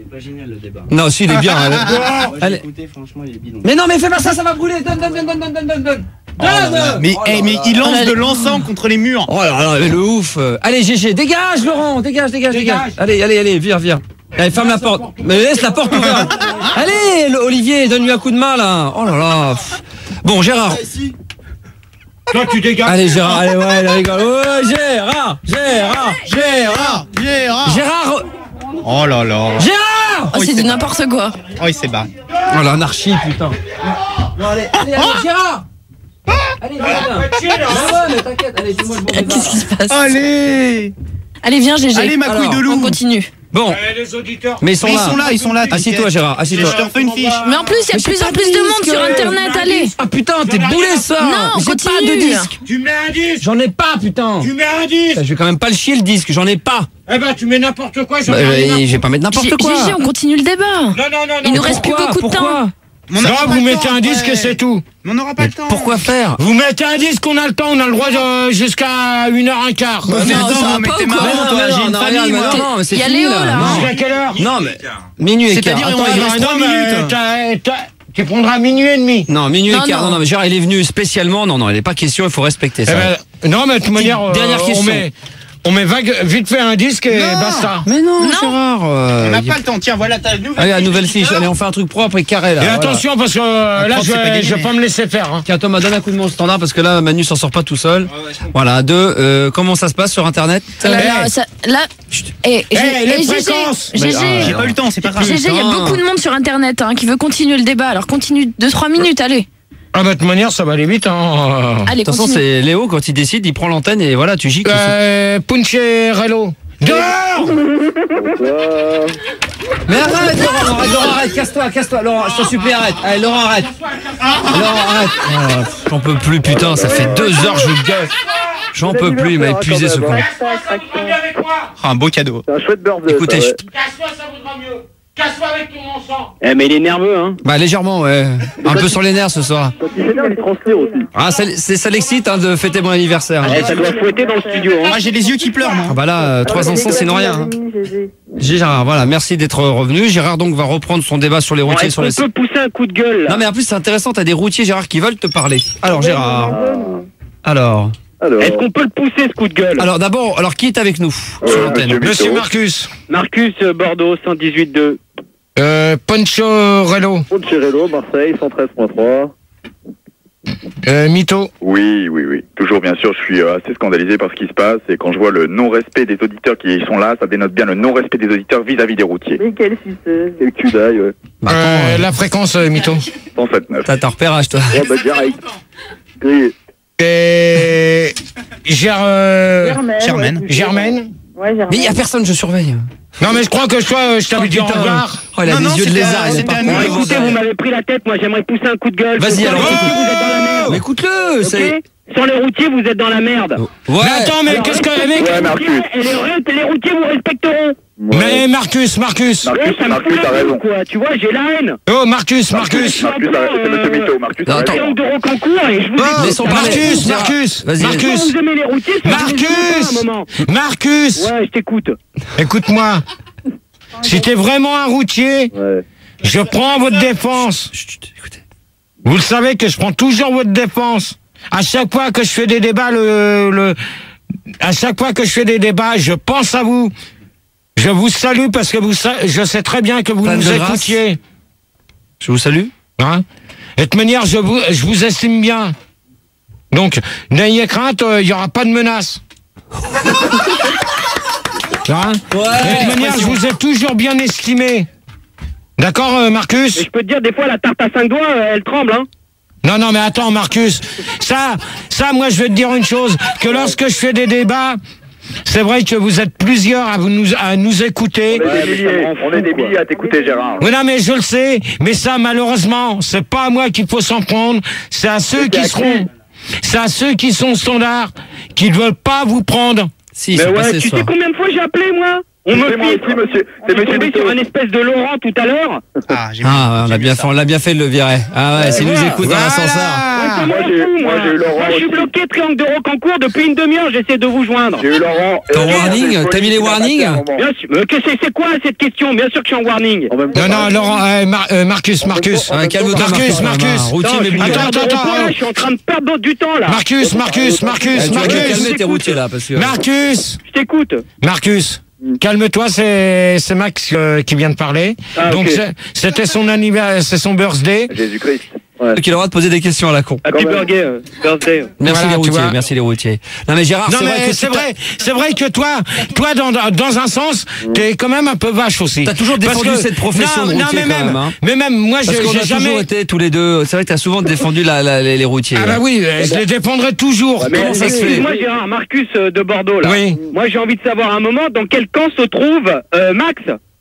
Pas génial le débat. Non, si, il est bien. Elle- elle- Écoutez, franchement, il est bidon. Mais non, mais fais pas ça, ça va brûler. Donne, donne, donne, donne, donne, donne, donne, donne. Donne. Mais, Oh eh, là mais là. il lance Oh là de là. l'encens contre les murs. Oh là là, mais le ouf. Euh, Allez, G G, dégage, Laurent, dégage, dégage, dégage. Dégage. Allez, allez, allez, viens, viens. Allez, ferme la porte. Mais laisse la porte ouverte. Allez, le- Olivier, donne-lui un coup de main, là. Oh là là. Pff. Bon, Gérard. Toi, tu dégages. Allez, Gérard, allez, ouais, il rigole. Ouais, Gérard, Gérard, Gérard. Gérard. Gérard. Oh là là. Gérard. Oh, c'est du n'importe quoi. Oh, il s'est barré. Oh l'anarchie, putain. Bon, allez, allez, allez, Gérard. Allez, viens, viens. Ah ouais, mais t'inquiète, allez, dis-moi le bon débat. Qu'est-ce qui se passe? Allez. Allez, viens, G G. Allez, ma couille Alors, de loup. On continue. Bon, Eh, les auditeurs. mais ils sont Mais ils là. sont là, ils sont là. Assis-toi, Gérard, assis-toi. Je te refais une fiche. Mais en plus, il y a de plus en plus de monde sur Internet, allez. Ah putain, t'es boulé ça. Non, J'ai pas continue. de disque. Tu mets un disque. J'en ai pas, putain. Tu mets un disque. Je vais quand même pas le chier le disque, j'en ai pas. Eh ben, tu mets n'importe quoi. j'en Bah, ai euh, rien à je vais pas mettre n'importe G- quoi. G G, on continue le débat. Non, non, non, non. Il nous reste plus Pourquoi beaucoup de temps. Pourquoi Mais on Non, aura pas vous le mettez temps, un disque après. et c'est tout. Mais on n'aura pas le temps. Pourquoi faire? Vous mettez un disque, on a le temps, on a le droit de, jusqu'à une heure un quart. Mais Non, attends, ça va mais pas t'es ou quoi? marrant, Mais non, toi. mais J'ai non, une non, famille, regarde, moi. mais non, non, mais c'est Y a fini, Léo, là. là. Non. Jusqu'à quelle heure? Non, mais minuit et quart. C'est-à-dire, Attends, on il va- reste trois non, mais minutes. t'as- t'as- tu prendras minuit et demi. Non, minuit Non, et quart. non. Non, non, mais Gérard, il est venu spécialement. Non, non, il n'est pas question, il faut respecter Eh ça. ben, non, mais de toute manière, euh, dernière on question. met, on met vague, vite fait un disque et Non. basta. Mais non, Non. Gérard. On euh, n'a y a- pas le temps. Tiens, voilà ta nouvelle Allez, la fiche nouvelle fiche. auditeur. Allez, on fait un truc propre et carré là. Et voilà. attention, parce que euh, là, propre, je c'est pas vais, gagné, je vais mais- pas me laisser faire. Hein. Tiens, Thomas, donne un coup de main au standard parce que là, Manu s'en sort pas tout seul. Voilà, deux. Euh, comment ça se passe sur Internet? Là, là, Eh. ça- là, et Eh, les fréquences. G G, Mais, J'ai ah, pas eu le temps, c'est pas grave. G G, il y a Putain. beaucoup de monde sur Internet hein, qui veut continuer le débat. Alors continue deux trois minutes, allez. Ah, bah, de toute manière, ça va aller vite. Hein. Allez, De toute façon, continue. c'est Léo, quand il décide, il prend l'antenne et voilà, tu gicles. Euh, Puncharello. Dehors. Mais arrête, Laurent, arrête, Laurent, arrête, casse-toi, casse-toi, Laurent, je t'en supplie, arrête. Allez, Laurent, arrête. Laurent, arrête. Oh, j'en peux plus, putain, ça fait deux heures, je gueule. J'en peux plus, il m'a épuisé ce con. Ah, un beau cadeau. C'est un chouette birthday. Écoutez, ça, je- ouais. Casse-toi, ça vaudra mieux. Casse-toi avec ton encens. Eh, mais il est nerveux, hein. bah légèrement, ouais. Un peu sur les nerfs ce soir. Quand il s'énerve, il transpire aussi. Ah, ça, c'est- ça l'excite hein, de fêter mon anniversaire. hein. Eh, ça doit fouetter dans le studio, hein. Ah, j'ai les yeux qui pleurent, moi. Ah bah là, euh, trois encens, sinon rien. hein. G G. Gérard, voilà, merci d'être revenu. Gérard donc va reprendre son débat sur les Bon, routiers, Est-ce sur qu'on les. peut pousser un coup de gueule, là? Non mais en plus c'est intéressant, t'as des routiers Gérard qui veulent te parler. Alors Gérard, alors, Alors, Est-ce qu'on peut le pousser, ce coup de gueule? alors d'abord, alors qui est avec nous Ouais, sur l'antenne? monsieur Monsieur Mito. Marcus. Marcus, euh, Bordeaux, cent dix-huit deux. Euh, Poncharello. Poncherello, Marseille, cent treize point trois. Euh, Mito. Oui, oui, oui. Toujours, bien sûr, je suis euh, assez scandalisé par ce qui se passe. Et quand je vois le non-respect des auditeurs qui sont là, ça dénote bien le non-respect des auditeurs vis-à-vis des routiers. Mais quel suceur. Quel cul d'ail, ouais. Bah, attends, Euh, euh, la fréquence, euh, Mito. cent sept neuf. t'as ton repérage toi. Ouais, bah, direct. Grillé. Et Ger, euh, Germaine. Germaine. ouais, Germaine. Ouais, Germaine. Mais il y a personne, je surveille. Non mais je crois que je, sois- je t'avais dit au Putain. revoir. Oh, il a Non, des non, yeux de c'était lézard, à- il est c'était pas à con. nous. Ouais, Écoutez, vous m'avez pris la tête, moi j'aimerais pousser un coup de gueule. Vas-y, Sur alors, les routiers, écoute. vous êtes dans la merde. Mais écoute-le, c'est. Ok. Sur les routiers, vous êtes dans la merde. Ouais. Mais attends, mais qu'est-ce que, mec? Ouais, Marcus. Et les, routes- les routiers vous respecteront. Mais Marcus, Marcus. Marcus, Ouais, ça me Marcus, fout t'as la gueule, raison. quoi. Tu vois, j'ai la haine. Oh, Marcus, Marcus. Marcus, arrête, c'est monsieur Mito. Marcus, Non, t'as attends. raison. Triangle de Rocancourt et je vous Oh, dis- laissons parler. Marcus, Gérard. Marcus, Vas-y. Quand Marcus, vous aimez les routiers, ça vous Marcus. dérange pas, un moment. Marcus. Ouais, je t'écoute. Écoute-moi. Si t'es vraiment un routier, Ouais. je prends votre défense. Chut, chut, écoutez. Vous le savez que je prends toujours votre défense. À chaque fois que je fais des débats, le, le, à chaque fois que je fais des débats, je pense à vous. Je vous salue parce que vous, sa- je sais très bien que vous Plein nous de grâce. écoutiez. Je vous salue. Hein? Et de toute manière, je vous, je vous estime bien. Donc, n'ayez crainte, il n'y aura pas de menace. Hein? Et de toute manière, je vous ai toujours bien estimé. D'accord, euh, Marcus? Mais je peux te dire, des fois, la tarte à cinq doigts, euh, elle tremble, hein. Non, non, mais attends, Marcus. Ça, ça, moi, je vais te dire une chose. Que lorsque je fais des débats, c'est vrai que vous êtes plusieurs à, vous nous, à nous écouter. On est des milliers, on est des milliers à t'écouter, Gérard. Oui, non, mais je le sais. Mais ça, malheureusement, c'est pas à moi qu'il faut s'en prendre. C'est à ceux qui seront, c'est à ceux qui sont standards, qui ne veulent pas vous prendre. Si, ils Mais sont ouais, passés tu ce sais soir. combien de fois j'ai appelé, moi? On me C'est moi filtre. aussi, monsieur. On C'est est monsieur tombé Mito. sur un espèce de Laurent tout à l'heure. Ah, j'ai Ah, on a bien fait, on l'a bien fait de le virer. Ah ouais, s'il nous Voilà. écoute dans l'ascenseur. Ouais, moi, comment j'ai- on fout, moi, j'ai eu Laurent Moi, je suis aussi. bloqué triangle de Rocancourt depuis une demi-heure, j'essaie de vous joindre. J'ai eu Laurent. Ton et- warning, et- t'as mis les qui m'a warnings passé un moment. Bien sûr. Mais que c'est c'est quoi cette question? Bien sûr que je suis en warning. En même temps, Non, non, Laurent, euh, Mar- euh, Marcus, Marcus. Ah, calme-toi, Marcus, Marcus. Routier, Attends, mais je suis plus. Attends, en attends, train de attends. repos, là, je suis en train de perdre du temps là. Marcus, Marcus, Marcus, Eh, tu vas Marcus. calmer tes routiers là, parce que. Marcus, Je t'écoute. Marcus. Calme-toi, c'est c'est Max euh, qui vient de parler. Ah, Donc ok. c'est- c'était son anniversaire, c'est son birthday. Jésus-Christ. Qui a le droit de poser des questions à la con. Happy Quand même. birthday, euh, birthday. Merci Voilà, les tu routiers, vois. merci les routiers. Non mais Gérard, Non c'est vrai mais que c'est tu t'as- vrai, c'est vrai que toi, toi dans dans un sens, t'es quand même un peu vache aussi. T'as toujours Parce défendu que- cette profession non, de non, routier mais quand même, même, hein. mais même moi Parce j'ai qu'on a j'ai toujours jamais. été tous les deux. C'est vrai que t'as souvent défendu la, la- les, les routiers. Ah bah oui, euh, je les défendrai toujours. Mais Comment ça se fait excuse-moi Gérard, Marcus euh, de Bordeaux là. Oui. Moi j'ai envie de savoir un moment dans quel camp se trouve euh, Max.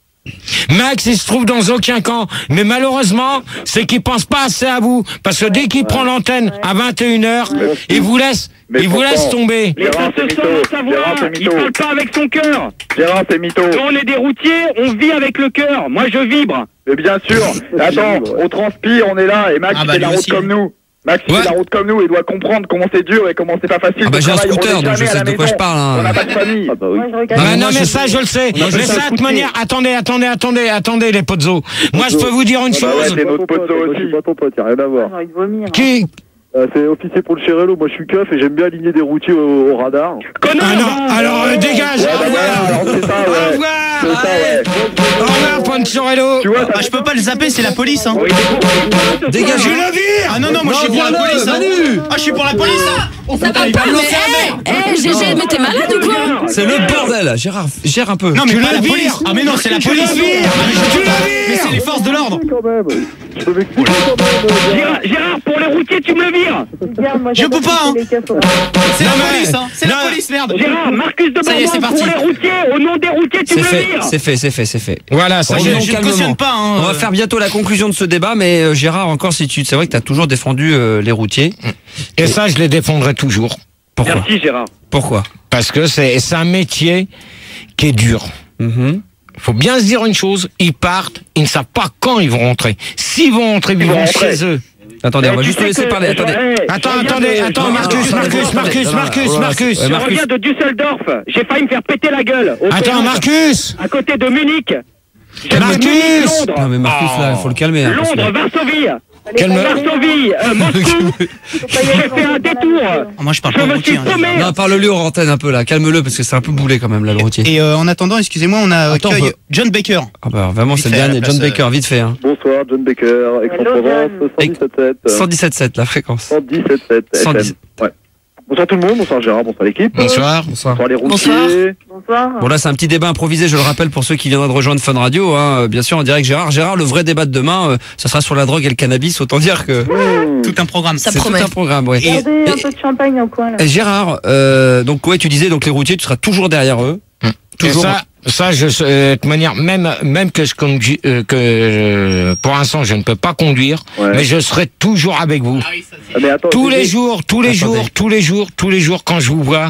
Max, il se trouve dans aucun camp. Mais malheureusement, c'est qu'il pense pas assez à vous. Parce que dès qu'il prend l'antenne à vingt et une heures, il vous laisse, Mais il vous pourtant- laisse tomber. Mais ça Gérard, se c'est sent mytho. dans sa voix. Gérard, c'est Il mytho. parle pas avec son cœur. Gérard, c'est mytho. Quand on est des routiers, on vit avec le cœur. Moi je vibre. Mais bien sûr. Attends, on transpire, on est là, et Max Ah bah, fait la lui route aussi, comme hein. nous. Max il Ouais. fait la route comme nous, il doit comprendre comment c'est dur et comment c'est pas facile. Ah bah de j'ai un travail. On scooter, est donc je jamais à sais la de quoi maison. je parle. hein. On n'a pas de famille. Ah bah oui. Moi, je regarde. Ah, mais non moi, mais je- ça je le sais. On a Mais fait ça ça de un toute coup de manière, attendez, attendez, attendez, attendez les poteaux. Moi je peux vous dire une Ah bah ouais, chose. t'es notre pote aussi. Je suis pas ton pote, y'a rien à voir. J'ai envie de vomir. Qui Euh, c'est officier pour le Chérello, moi je suis keuf et j'aime bien aligner des routiers au, au radar. Connard. Ah non, alors euh, dégage. Ouais, Au bah revoir. voilà, alors c'est ça, Au ouais. revoir. C'est ça, ouais. Au revoir Ponchorello. Tu vois, Ah, je peux pas le zapper, c'est la police, hein. Oui, mais- Dégage. Je le vire. Ah non, non, moi je suis pour la voilà, police, hein. Manu. Ah, je suis pour la police, hein. Ça va pas, mais eh, eh, G G, mais t'es malade ou quoi? C'est le bordel. Gérard, gère un peu. Non, mais Tu pas le la vires. police. Ah, mais non, c'est la Tu police. le vires. Ah, mais je- Tu le Mais vires. c'est les forces de l'ordre. Quand même. Je peux m'expliquer quand même. euh, Gérard, Gérard, pour les routiers, tu me le vires. Regarde, moi, Je j'adore peux pas, hein. les cassons. C'est la Non, mais- police, hein. C'est la non. police, merde. Gérard, Marcus de Ça y est, c'est Bordeaux, parti. pour les routiers, au nom des routiers, tu C'est me le fait, vires. c'est fait, c'est fait, c'est fait. Voilà, ça Je, y est. Revenons je ne calmement. cautionne pas, hein. On va faire bientôt la conclusion de ce débat, mais euh, Gérard, encore si tu, c'est vrai que t'as toujours défendu euh, les routiers. Et ça, je les défendrai toujours. Pourquoi Merci Gérard. Pourquoi Parce que c'est c'est un métier qui est dur. Mhm. Faut bien se dire une chose, ils partent, ils ne savent pas quand ils vont rentrer. S'ils vont rentrer, ils vont rentrer. chez eux. Attendez, on Eh, va tu juste sais le laisser que- parler. Attendez. Eh, Attends, je reviens attendez, de- attends, je- Marcus, je- Marcus, je- Marcus, non, Marcus, non, Marcus. ouais, Je Marcus. reviens de Düsseldorf. J'ai failli me faire péter la gueule. au Attends, péage, Marcus. À côté de Munich. J'ai fait Marcus. Munich, Londres. Non mais Marcus là, il faut le calmer. hein, parce que- Londres, Varsovie. Calme. Varsovie, euh, Moscou. J'ai fait un détour. Ah, moi, je parle Je pas de me suis routier, hein. paumé. Non, parle-lui en antenne un peu là, calme-le parce que c'est un peu boulé quand même là le routier. Et euh, en attendant, excusez-moi, on a Attends, accueil on peut- John Baker. Ah bah vraiment c'est Vite le fait, à dernier, la John place, Baker, vite fait hein. Bonsoir, John Baker, Aix-en-Provence, cent dix-sept sept. cent dix-sept sept la fréquence. cent dix-sept sept. cent dix. Ouais. Bonsoir tout le monde, bonsoir Gérard, bonsoir l'équipe. Bonsoir. Bonsoir. Bonsoir les routiers. Bonsoir. Bonsoir. Bon là c'est un petit débat improvisé, je le rappelle pour ceux qui viendraient de rejoindre Fun Radio, hein, euh, bien sûr en direct Gérard. Gérard, le vrai débat de demain, euh, ça sera sur la drogue et le cannabis, autant dire que Mmh. Tout un programme. Ça c'est tout promet. un programme. Ouais. Regardez Et- un peu de champagne au coin, là. Et Gérard, euh, donc ouais tu disais donc les routiers, tu seras toujours derrière eux. Et Toujours. ça, ça, je, euh, de toute manière, même, même que je conduis, euh, que euh, pour l'instant je ne peux pas conduire, Ouais. mais je serai toujours avec vous. Ah, mais attends, Tous G G, les jours, tous les Attendez. jours, tous les jours, tous les jours, quand je vous vois,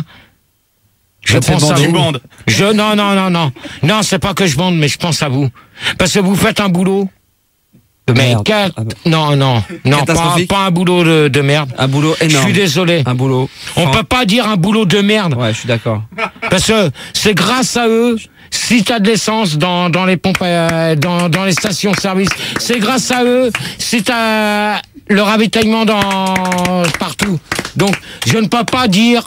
je Ça te fait pense à bander. vous. Tu bandes. Je, non, non, non, non. Non, c'est pas que je bande, mais je pense à vous. Parce que vous faites un boulot. De Mais merde. quel- Ah bah. non, non, non, pas, Catastrophique. pas un boulot de, de merde. Un boulot Je énorme. suis désolé. Un boulot. On Fran- peut pas dire un boulot de merde. Ouais, je suis d'accord. Parce que c'est grâce à eux, si t'as de l'essence dans, dans les pompes, euh, dans, dans les stations-service, c'est grâce à eux, si t'as le ravitaillement dans, partout. Donc, je ne peux pas dire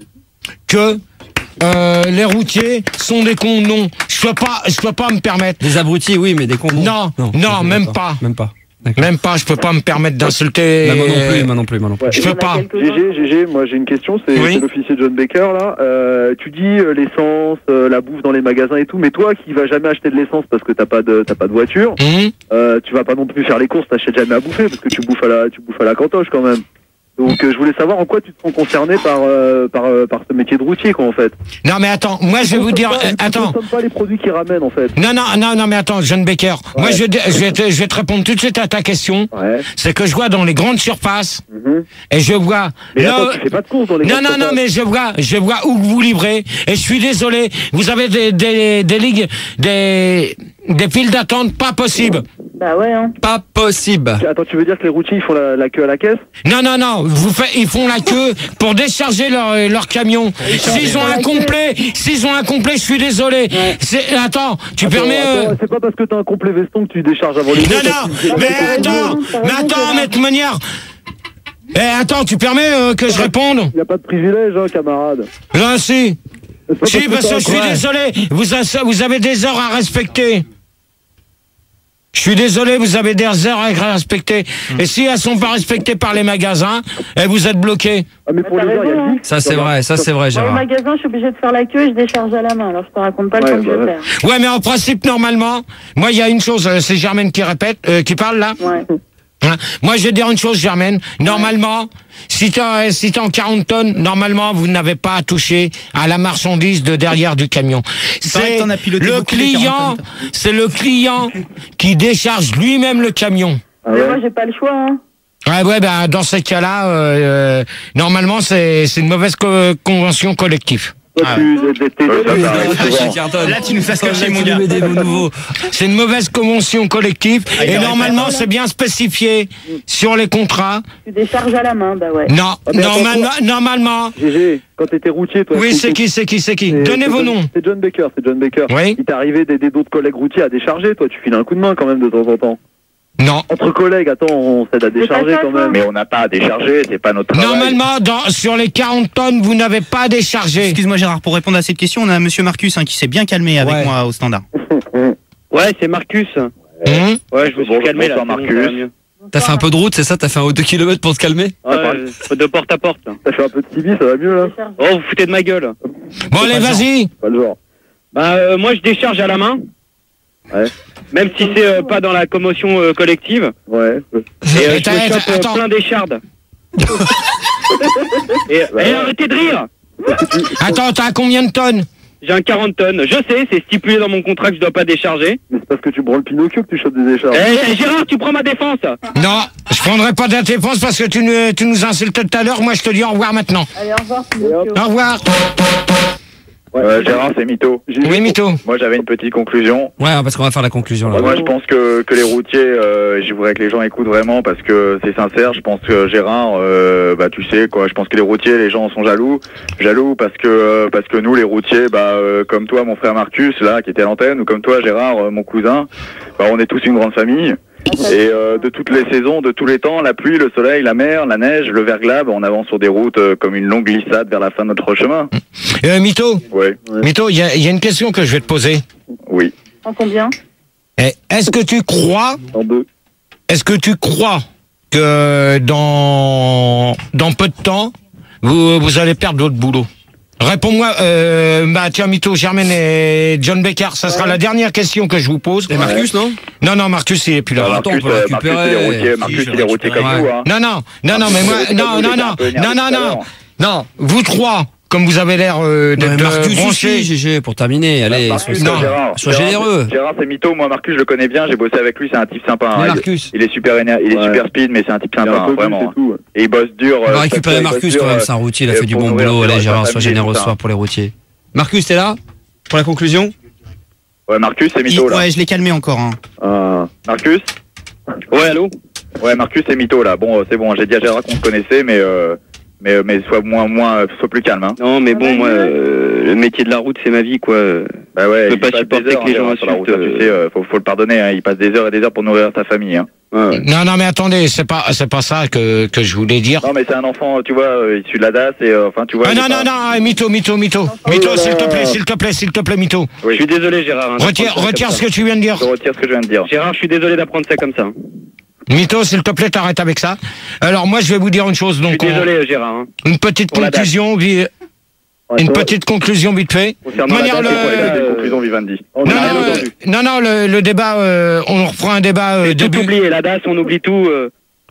que, euh, les routiers sont des cons, non. Je peux pas, je peux pas me permettre. Des abrutis, oui, mais des cons. Non, non, même d'accord. pas. Même pas. D'accord. Même pas, je peux pas me permettre d'insulter. Bah, moi non plus, moi non plus, moi non plus. Ouais. Je peux pas. G G, G G, moi j'ai une question, c'est Oui. c'est l'officier John Baker là. Euh, tu dis euh, l'essence, euh, la bouffe dans les magasins et tout, mais toi qui vas jamais acheter de l'essence parce que t'as pas de t'as pas de voiture, Hum euh, tu vas pas non plus faire les courses, t'achètes jamais à bouffer parce que tu bouffes à la tu bouffes à la cantoche quand même. Donc euh, je voulais savoir en quoi tu te sens concerné par euh, par euh, par ce métier de routier, quoi, en fait. Non, mais attends, moi je vais vous dire, Pas, euh, tu attends. consommes pas les produits qu'ils ramènent, en fait. Non, non, non, non, mais attends, John Baker. Ouais. Moi, je, je, vais te, je vais te répondre tout de suite à ta question. Ouais. C'est que je vois dans les grandes surfaces, Mm-hmm. et je vois. Mais non, attends, tu fais pas de courses dans les non, grandes non, non, surfaces. mais je vois, je vois où vous livrez. Et je suis désolé, vous avez des, des, des ligues, des, des files d'attente pas possibles. Bah ouais, hein. Pas possible. Attends, tu veux dire que les routiers, ils font la, la queue à la caisse? Non, non, non, vous faites, ils font la queue pour décharger leur, leur camion. S'ils ont un complet, s'ils ont un complet, je suis désolé. C'est, attends, tu Attends, permets. attends, euh, c'est pas parce que t'as un complet veston que tu décharges avant les Non, autres, non, parce que- mais attends, mais attends, mais de toute manière. Eh, attends, tu permets euh, que je réponde? Y a pas de privilège, hein, camarade. Là, si. C'est pas Si, que parce t'as que un je suis complet. désolé, vous, a- vous avez des heures à respecter. Je suis désolé, vous avez des heures à respecter. Et si elles sont pas respectées par les magasins, eh, vous êtes bloqués. Ah, mais pour T'as les heures, il y a raison, le hein. dit. Ça c'est vrai, ça c'est vrai, Dans le Gérard. magasin, je suis obligée de faire la queue et je décharge à la main. Alors je te raconte pas Ouais, le temps que bah je ouais. perds. Ouais, mais en principe, normalement, moi, il y a une chose, euh, c'est Germaine qui répète, euh, qui parle là. Ouais. Hein, moi, je vais dire une chose, Germaine. Normalement, si t'es euh, si t'es en quarante tonnes, normalement, vous n'avez pas à toucher à la marchandise de derrière du camion. paraît que C'est t'en as piloté le beaucoup, les client, quarante tonnes. c'est le client qui décharge lui-même le camion. Ah Mais ouais. moi, j'ai pas le choix, hein. Ouais, ouais, ben dans ces cas-là, euh, euh, normalement, c'est c'est une mauvaise co- convention collective. Toi, tu t'es- t'es- Ouais, ça, t'es- ça arrive Ah, souvent. je cartonne. Là, tu nous fais se Là, cacher, tu mon nous gars. mets des mots nouveaux. C'est une mauvaise convention collective et il normalement, c'est bien spécifié sur les contrats. Tu décharges à la main, bah ouais. Non, mais normalement, normalement. G G, quand t'étais routier, toi. Oui, c'est qui, c'est qui, c'est qui? c'est- Donnez c'est vos John- noms. C'est John Baker, c'est John Baker. Oui. Il t'est arrivé d'aider d'autres collègues routiers à décharger, toi, tu files un coup de main quand même de temps en temps. Non. Entre collègues, attends, on s'aide à décharger pas ça, quand même. Mais on n'a pas à décharger, c'est pas notre travail. Normalement, dans, sur les quarante tonnes, vous n'avez pas à décharger. Excuse-moi Gérard, pour répondre à cette question, on a Monsieur Marcus hein, qui s'est bien calmé avec Ouais. moi au standard. Ouais, c'est Marcus. Hum Ouais, je me suis Bonjour, calmé là. bonsoir, c'est bon, Marcus. ça va mieux. T'as fait un peu de route, c'est ça? T'as fait un haut deux kilomètres pour te calmer? Ouais, de porte à porte. T'as fait un peu de Tibi, ça va mieux là? Oh, vous foutez de ma gueule. Bon, allez, vas-y. Pas le genre. Bah, euh, moi, je décharge à la main. Ouais. Même si c'est euh, pas dans la commotion euh, collective. Ouais. Et euh, Et je t'as- me chope euh, attends. plein d'échardes. et, et arrêtez de rire. Attends, t'as combien de tonnes? J'ai un quarante tonnes. Je sais, c'est stipulé dans mon contrat que je dois pas décharger. Mais c'est parce que tu branles Pinocchio que tu chopes des écharpes. Eh, Gérard, tu prends ma défense. Non, je prendrai pas de défense parce que tu, nous- tu nous insultais tout à l'heure. Moi, je te dis au revoir maintenant. Allez, au revoir, Pinocchio. Au revoir. Euh, Gérard, c'est mytho. Oui, mytho. Moi, j'avais une petite conclusion. Ouais, parce qu'on va faire la conclusion là. Moi, je pense que, que les routiers, euh, je voudrais que les gens écoutent vraiment parce que c'est sincère. Je pense que Gérard, euh, bah tu sais quoi. Je pense que les routiers, les gens sont jaloux, jaloux parce que euh, parce que nous, les routiers, bah euh, comme toi, mon frère Marcus là, qui était à l'antenne, ou comme toi, Gérard, euh, mon cousin, bah on est tous une grande famille. Et euh, de toutes les saisons, de tous les temps, la pluie, le soleil, la mer, la neige, le verglas, bah, on avance sur des routes euh, comme une longue glissade vers la fin de notre chemin. Euh, Mytho, Ouais. Mytho, il y a, il y a une question que je vais te poser. Oui. En combien? Eh, Est-ce que tu crois, En deux. est-ce que tu crois que dans dans peu de temps, vous vous allez perdre votre boulot? Réponds-moi, euh, bah tiens, Mytho, Germaine et John Baker, ça sera la dernière question que je vous pose. Et Marcus, non? Non, non, Marcus, il est plus là. Alors, attends, Marcus, on peut euh, récupérer. Marcus, il est routier, Si, Marcus, je il est routier comme récupérerai. nous, hein. Non, non, non, non, mais moi, C'est non, pas non, vous, non, c'est un peu non, non, énervé non, tout non, vous trois, comme vous avez l'air euh, Non, mais d'être Marcus euh, branchés. aussi, G G, pour terminer. Allez, Marcus, sois, non, Gérard. sois Gérard, généreux. c'est- Gérard, c'est mytho. Moi, Marcus, je le connais bien. J'ai bossé avec lui. C'est un type sympa. hein. Mais Il- Marcus. Il est super éner- il est Ouais. super speed, mais c'est un type Il est sympa, un hein, peu bulle, vraiment. c'est tout. Et il bosse dur. On euh, va récupérer il bosse Marcus dur, quand même, euh, c'est un routier, il a euh, fait du pour bon nourrir boulot. sa- Allez, sa Gérard, famille sois et généreux tout ce ça. soir pour les routiers. Marcus, t'es là? Pour la conclusion? Ouais, Marcus, c'est Il- mytho, là. ouais, je l'ai calmé encore. Hein. Ah. Marcus? Ouais, allô. Ouais, Marcus, c'est mytho, là. Bon, euh, c'est bon. J'ai dit à Gérard qu'on se connaissait, mais euh, mais mais sois moins moins, euh, sois plus calme, hein. Non, mais bon, moi, euh, le métier de la route, c'est ma vie, quoi. Bah ouais. Je peux il pas passe supporter des heures, que les hein, gens Gérard, sur la route, insultent, hein, tu sais, euh, faut faut le pardonner. Hein. Il passe des heures et des heures pour nourrir sa famille, hein. Ouais. Non, non, mais attendez, c'est pas, c'est pas ça que que je voulais dire. Non, mais c'est un enfant, tu vois, euh, issu de la D A S et euh, enfin, tu vois. Ah il est non, pas- non, non, Mytho, Mytho, Mytho, Mytho, s'il te plaît, s'il te plaît, s'il te plaît, Mytho. Je suis désolé, Gérard. hein, Retire, d'apprendre ça retire comme ce que tu viens de dire. Je retire ce que je viens de dire. ça. Gérard, je suis désolé d'apprendre ça comme ça. Mytho, s'il te plaît, t'arrêtes avec ça. Alors moi, je vais vous dire une chose. Je Donc, suis on- désolé, Gérard. hein. une petite Pour la date. conclusion, vi- Ouais, une toi, petite conclusion vite fait. Concernant De la manière, date, le- c'est quoi, les dates C'est Euh, une conclusion Vivendi. on Non, a rien non, entendu. euh, non, non, le, le débat, euh, on reprend un débat euh, J'ai tout début. oublié, la D A S, on oublie tout. euh.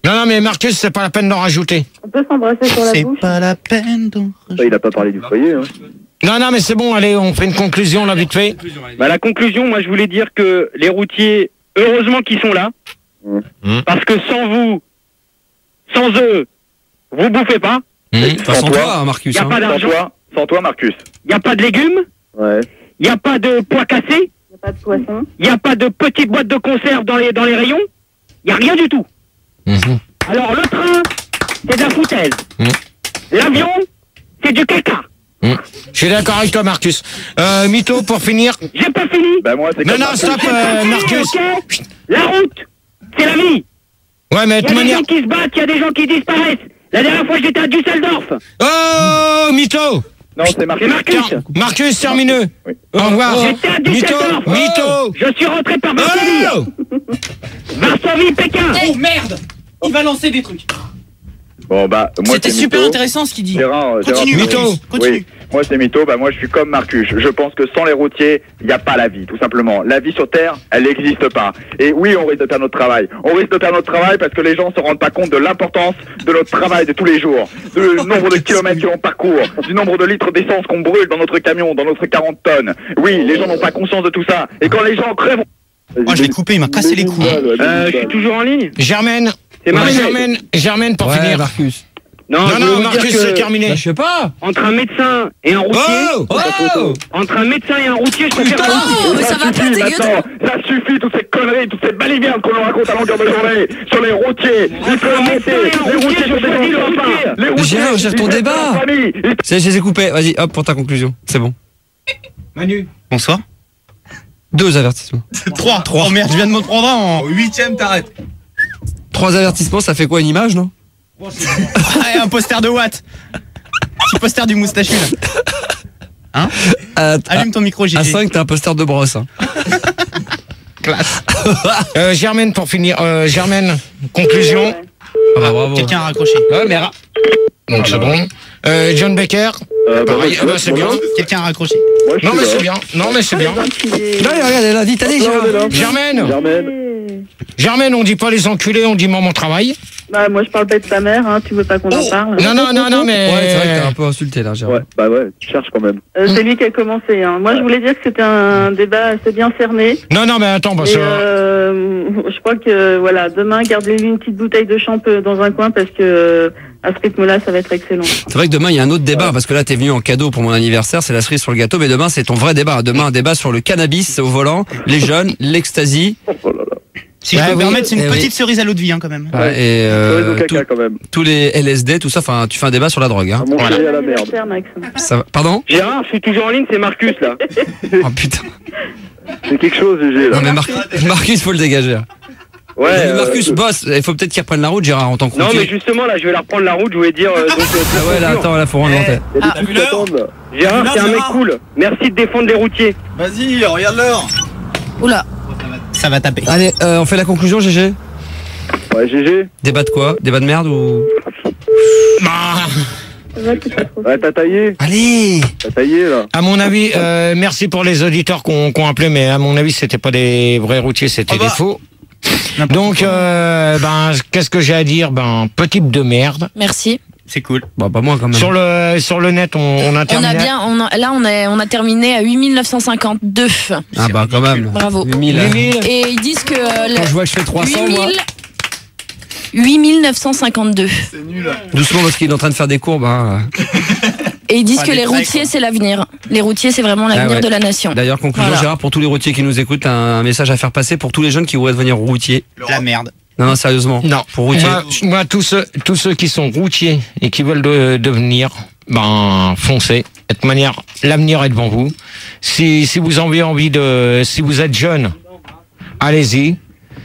Non, non, mais Marcus, c'est pas la peine d'en rajouter. On peut s'embrasser sur la C'est bouche. pas la peine d'en Ça, il a pas parlé du foyer. Hein. Non, non, mais c'est bon, allez, on fait une conclusion, là, vite fait. Bah, la conclusion, moi, je voulais dire que les routiers, heureusement qu'ils sont là. Mmh. Parce que sans vous, sans eux, vous bouffez pas. Mmh. Enfin, sans toi, Marcus. Il n'y a hein. pas Sans d'argent. toi, sans toi, Marcus. Il n'y a pas de légumes. Ouais. Il n'y a pas de pois cassés. Il n'y a pas de poisson. Il n'y a pas de petites boîtes de conserve dans les, dans les rayons. Il n'y a rien du tout. Mmh. Alors, le train, c'est de la foutaise. Mmh. L'avion, c'est du caca. Mmh. Je suis d'accord avec toi, Marcus. Euh, Mytho, pour finir. J'ai pas fini. Bah, moi, c'est Non, comme non, Marcus. stop, euh, Marcus. Ok. La route, c'est la vie. Ouais, mais de Il toute y a des manière. gens qui se battent, il y a des gens qui disparaissent. La dernière fois, j'étais à Düsseldorf. Oh, Mytho. Non, c'est C'est Marcus. Marcus. Tiens, Marcus, termineux. Oui. Au revoir. J'étais à Mytho, Düsseldorf. Mytho. Je suis rentré par Varsovie. Oh. Varsovie, Pékin. Oh merde! Il va lancer des trucs. Bon, bah, moi, C'était c'est super Mytho. intéressant ce qu'il dit. Gérard, Continue, Gérard, Mytho. Continue. Oui, moi c'est Mytho, bah moi je suis comme Marcus. Je pense que sans les routiers, il n'y a pas la vie, tout simplement. La vie sur Terre, elle n'existe pas. Et oui, on risque de perdre notre travail. On risque de perdre notre travail parce que les gens ne se rendent pas compte de l'importance de notre travail de tous les jours, du nombre de kilomètres que l'on parcourt, du nombre de litres d'essence qu'on brûle dans notre camion, dans notre quarante tonnes. Oui, les gens n'ont pas conscience de tout ça. Et quand les gens crèvent... Oh, je l'ai coupé, il m'a cassé les couilles. Euh, je suis toujours en ligne. Germaine. C'est Ouais, Marcus. Germaine, Germaine, pour Ouais, finir. Marcus. Non, Non, je veux non, vous Marcus, dire que c'est terminé. Bah, je sais pas. entre un médecin et un routier, Oh, Oh entre un médecin et un routier, je préfère un routier. Oh, mais ça va pas, suffit t'es maintenant, ça suffit, toutes ces conneries, toutes ces balivernes qu'on nous raconte à longueur de journée sur les routiers. Il faut arrêter, les routiers sont des enfants. Les routiers, Gérard, gère ton ils aident débat. leur famille. Ils- C'est, je les ai coupés. Vas-y, hop, pour ta conclusion. C'est bon. Manu. Bonsoir. Deux avertissements. Trois. Trois. Oh merde, je viens de me prendre un en. Au huitième, t'arrêtes. Trois avertissements, ça fait quoi, une image, non? Ah, un poster de Watt. Petit poster du moustachu là. Hein? À, Allume ton micro, Gigi. à cinq, t'as un poster de brosse. Hein. Classe. Euh, Germaine, pour finir. Euh, Germaine, conclusion. Ah bah, bravo. Quelqu'un a raccroché. Ouais, mais ra- Donc c'est bon. Euh, John Becker. Euh, bah, Pareil, moi, ah bah, c'est bien. Quelqu'un a raccroché. moi, je Non suis mais là. c'est bien. Non mais c'est bien. Là, regarde, elle a dit, t'as dit, Non, mais là. Germaine. Germaine. Germaine, on dit pas les enculés, on dit maman travail. Bah, moi, je parle pas de ta mère, hein. Tu veux pas qu'on en parle? Non, non, non, non, mais. Ouais, c'est vrai que t'as un peu insulté, là, Gérard. Ouais, bah ouais, tu cherches quand même. Euh, c'est lui qui a commencé, hein. Moi, je voulais dire que c'était un débat assez bien cerné. Non, non, mais attends, parce Et que. euh, je crois que, voilà, demain, gardez-lui une petite bouteille de champ euh, dans un coin parce que, euh, à ce rythme-là, ça va être excellent. C'est vrai que demain, il y a un autre débat, parce que là, t'es venu en cadeau pour mon anniversaire, c'est la cerise sur le gâteau, mais demain, c'est ton vrai débat. Demain, un débat sur le cannabis au volant, les jeunes, l'ecstasy. Oh là là. Si je Ouais, peux me oui. permettre, c'est une Eh petite oui. cerise à l'eau de vie hein, quand même. Ouais, et Cerise au euh, caca tout- quand même. tous les L S D, tout ça, enfin, tu fais un débat sur la drogue. Hein. À mon Voilà. chéri à la merde. Anniversaire, Max. Ça va- Pardon? Gérard, je suis toujours en ligne, c'est Marcus là. Oh putain. C'est quelque chose, Gégé, là. Non mais Mar- Marcus, faut le dégager. Ouais. Mais euh, Marcus, boss, il faut peut-être qu'il reprenne la route, Gérard, en tant que Non mais routier. justement là, je vais la reprendre la route. Je voulais dire. euh, donc, euh, Ah ouais, là, attends, là, faut rendre l'antenne. Il y a T'as des vu trucs qui l'heure attendent, là. Gérard, Là, c'est un mec Gérard. cool. Merci de défendre les routiers. Vas-y, regarde l'heure. Oula. Ça va taper. Allez, euh, on fait la conclusion, G G. Ouais, Gégé. Débat de quoi? Débat de merde ou? Bah, Ça va, c'est pas trop. Ouais, t'as taillé. Allez! T'as taillé, là. à mon avis, euh, merci pour les auditeurs qu'on qu'on appelé, mais à mon avis, c'était pas des vrais routiers, c'était Ah bah. des faux. Donc, euh, ben, qu'est-ce que j'ai à dire? Ben, petit de merde. Merci. C'est cool. Bah, pas moi quand même. Sur le sur le net, on, on a On terminé. a bien, on a- là on a, on a terminé à huit mille neuf cent cinquante-deux. Ah bah quand même. Bravo. huit mille. huit mille. Et ils disent que euh, Quand je vois que je fais trois cents, moi. huit mille neuf cent cinquante-deux. C'est nul. Doucement parce qu'il est en train de faire des courbes. Hein. Et ils disent Ah, que des les traits, routiers quoi. c'est l'avenir. Les routiers c'est vraiment l'avenir Ah ouais. de la nation. D'ailleurs, conclusion, Voilà. Gérard, pour tous les routiers qui nous écoutent, un, un message à faire passer pour tous les jeunes qui voudraient devenir routiers. La merde. Non, non, sérieusement. Non, Pour routier. moi, moi, tous ceux, tous ceux qui sont routiers et qui veulent de- devenir, ben, foncez. De toute manière, l'avenir est devant vous. Si, si vous avez envie de, si vous êtes jeune, allez-y.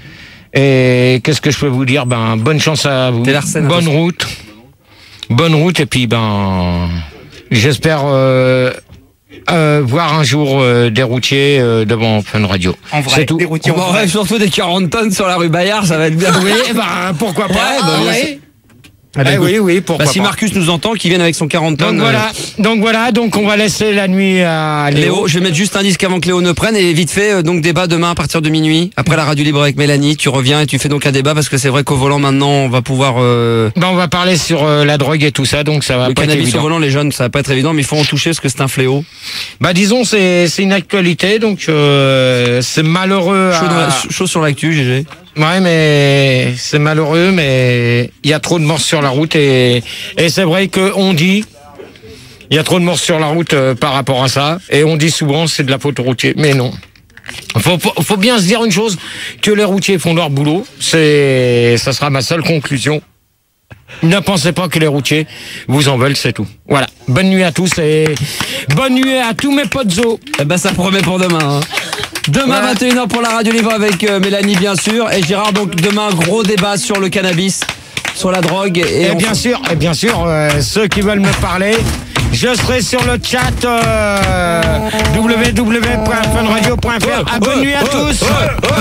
Et qu'est-ce que je peux vous dire? Ben, bonne chance à vous. T'es Larsen, Bonne attention. route. Bonne route et puis, ben, j'espère, euh, euh, voir un jour euh, des routiers euh, devant Fun Radio. En vrai, C'est tout. des routiers en Bon, vrai. ouais, surtout des quarante tonnes sur la rue Bayard, ça va être bien. Oui, ben, pourquoi pas? Ouais, bah, Ah, bien ouais. sûr. Ah bah, Eh écoute, oui, oui, pourquoi bah, si pas. Marcus nous entend, qu'il vienne avec son quarante tonnes. Donc voilà, donc voilà, donc on va laisser la nuit à euh, Léo. Léo, je vais mettre juste un disque avant que Léo ne prenne et vite fait, euh, donc débat demain à partir de minuit. Après la radio libre avec Mélanie, tu reviens et tu fais donc un débat parce que c'est vrai qu'au volant maintenant, on va pouvoir... Euh, Ben, on va parler sur euh, la drogue et tout ça, donc ça va le pas être cannabis évident. au volant, les jeunes, ça va pas être évident, mais il faut en toucher parce que c'est un fléau. Bah disons, c'est c'est une actualité, donc euh, c'est malheureux. Chaud, dans la- À... chaud sur l'actu, G G. Ouais, mais c'est malheureux, mais il y a trop de morts sur la route et, et c'est vrai qu'on dit, il y a trop de morts sur la route euh, par rapport à ça, et on dit souvent c'est de la faute aux routiers, mais non. Faut, faut, faut bien se dire une chose, que les routiers font leur boulot, c'est, ça sera ma seule conclusion. Ne pensez pas que les routiers vous en veulent, c'est tout. Voilà. Bonne nuit à tous et bonne nuit à tous mes potes zo. Eh ben, ça promet pour demain, hein. Demain, Ouais. vingt et une heures pour la radio libre avec euh, Mélanie, bien sûr. Et Gérard, donc demain, gros débat sur le cannabis, sur la drogue. Et, Et on bien f- sûr, et bien sûr, euh, ceux qui veulent me parler, je serai sur le chat euh, w w w point fun radio point f r. Ah, bonne nuit à tous.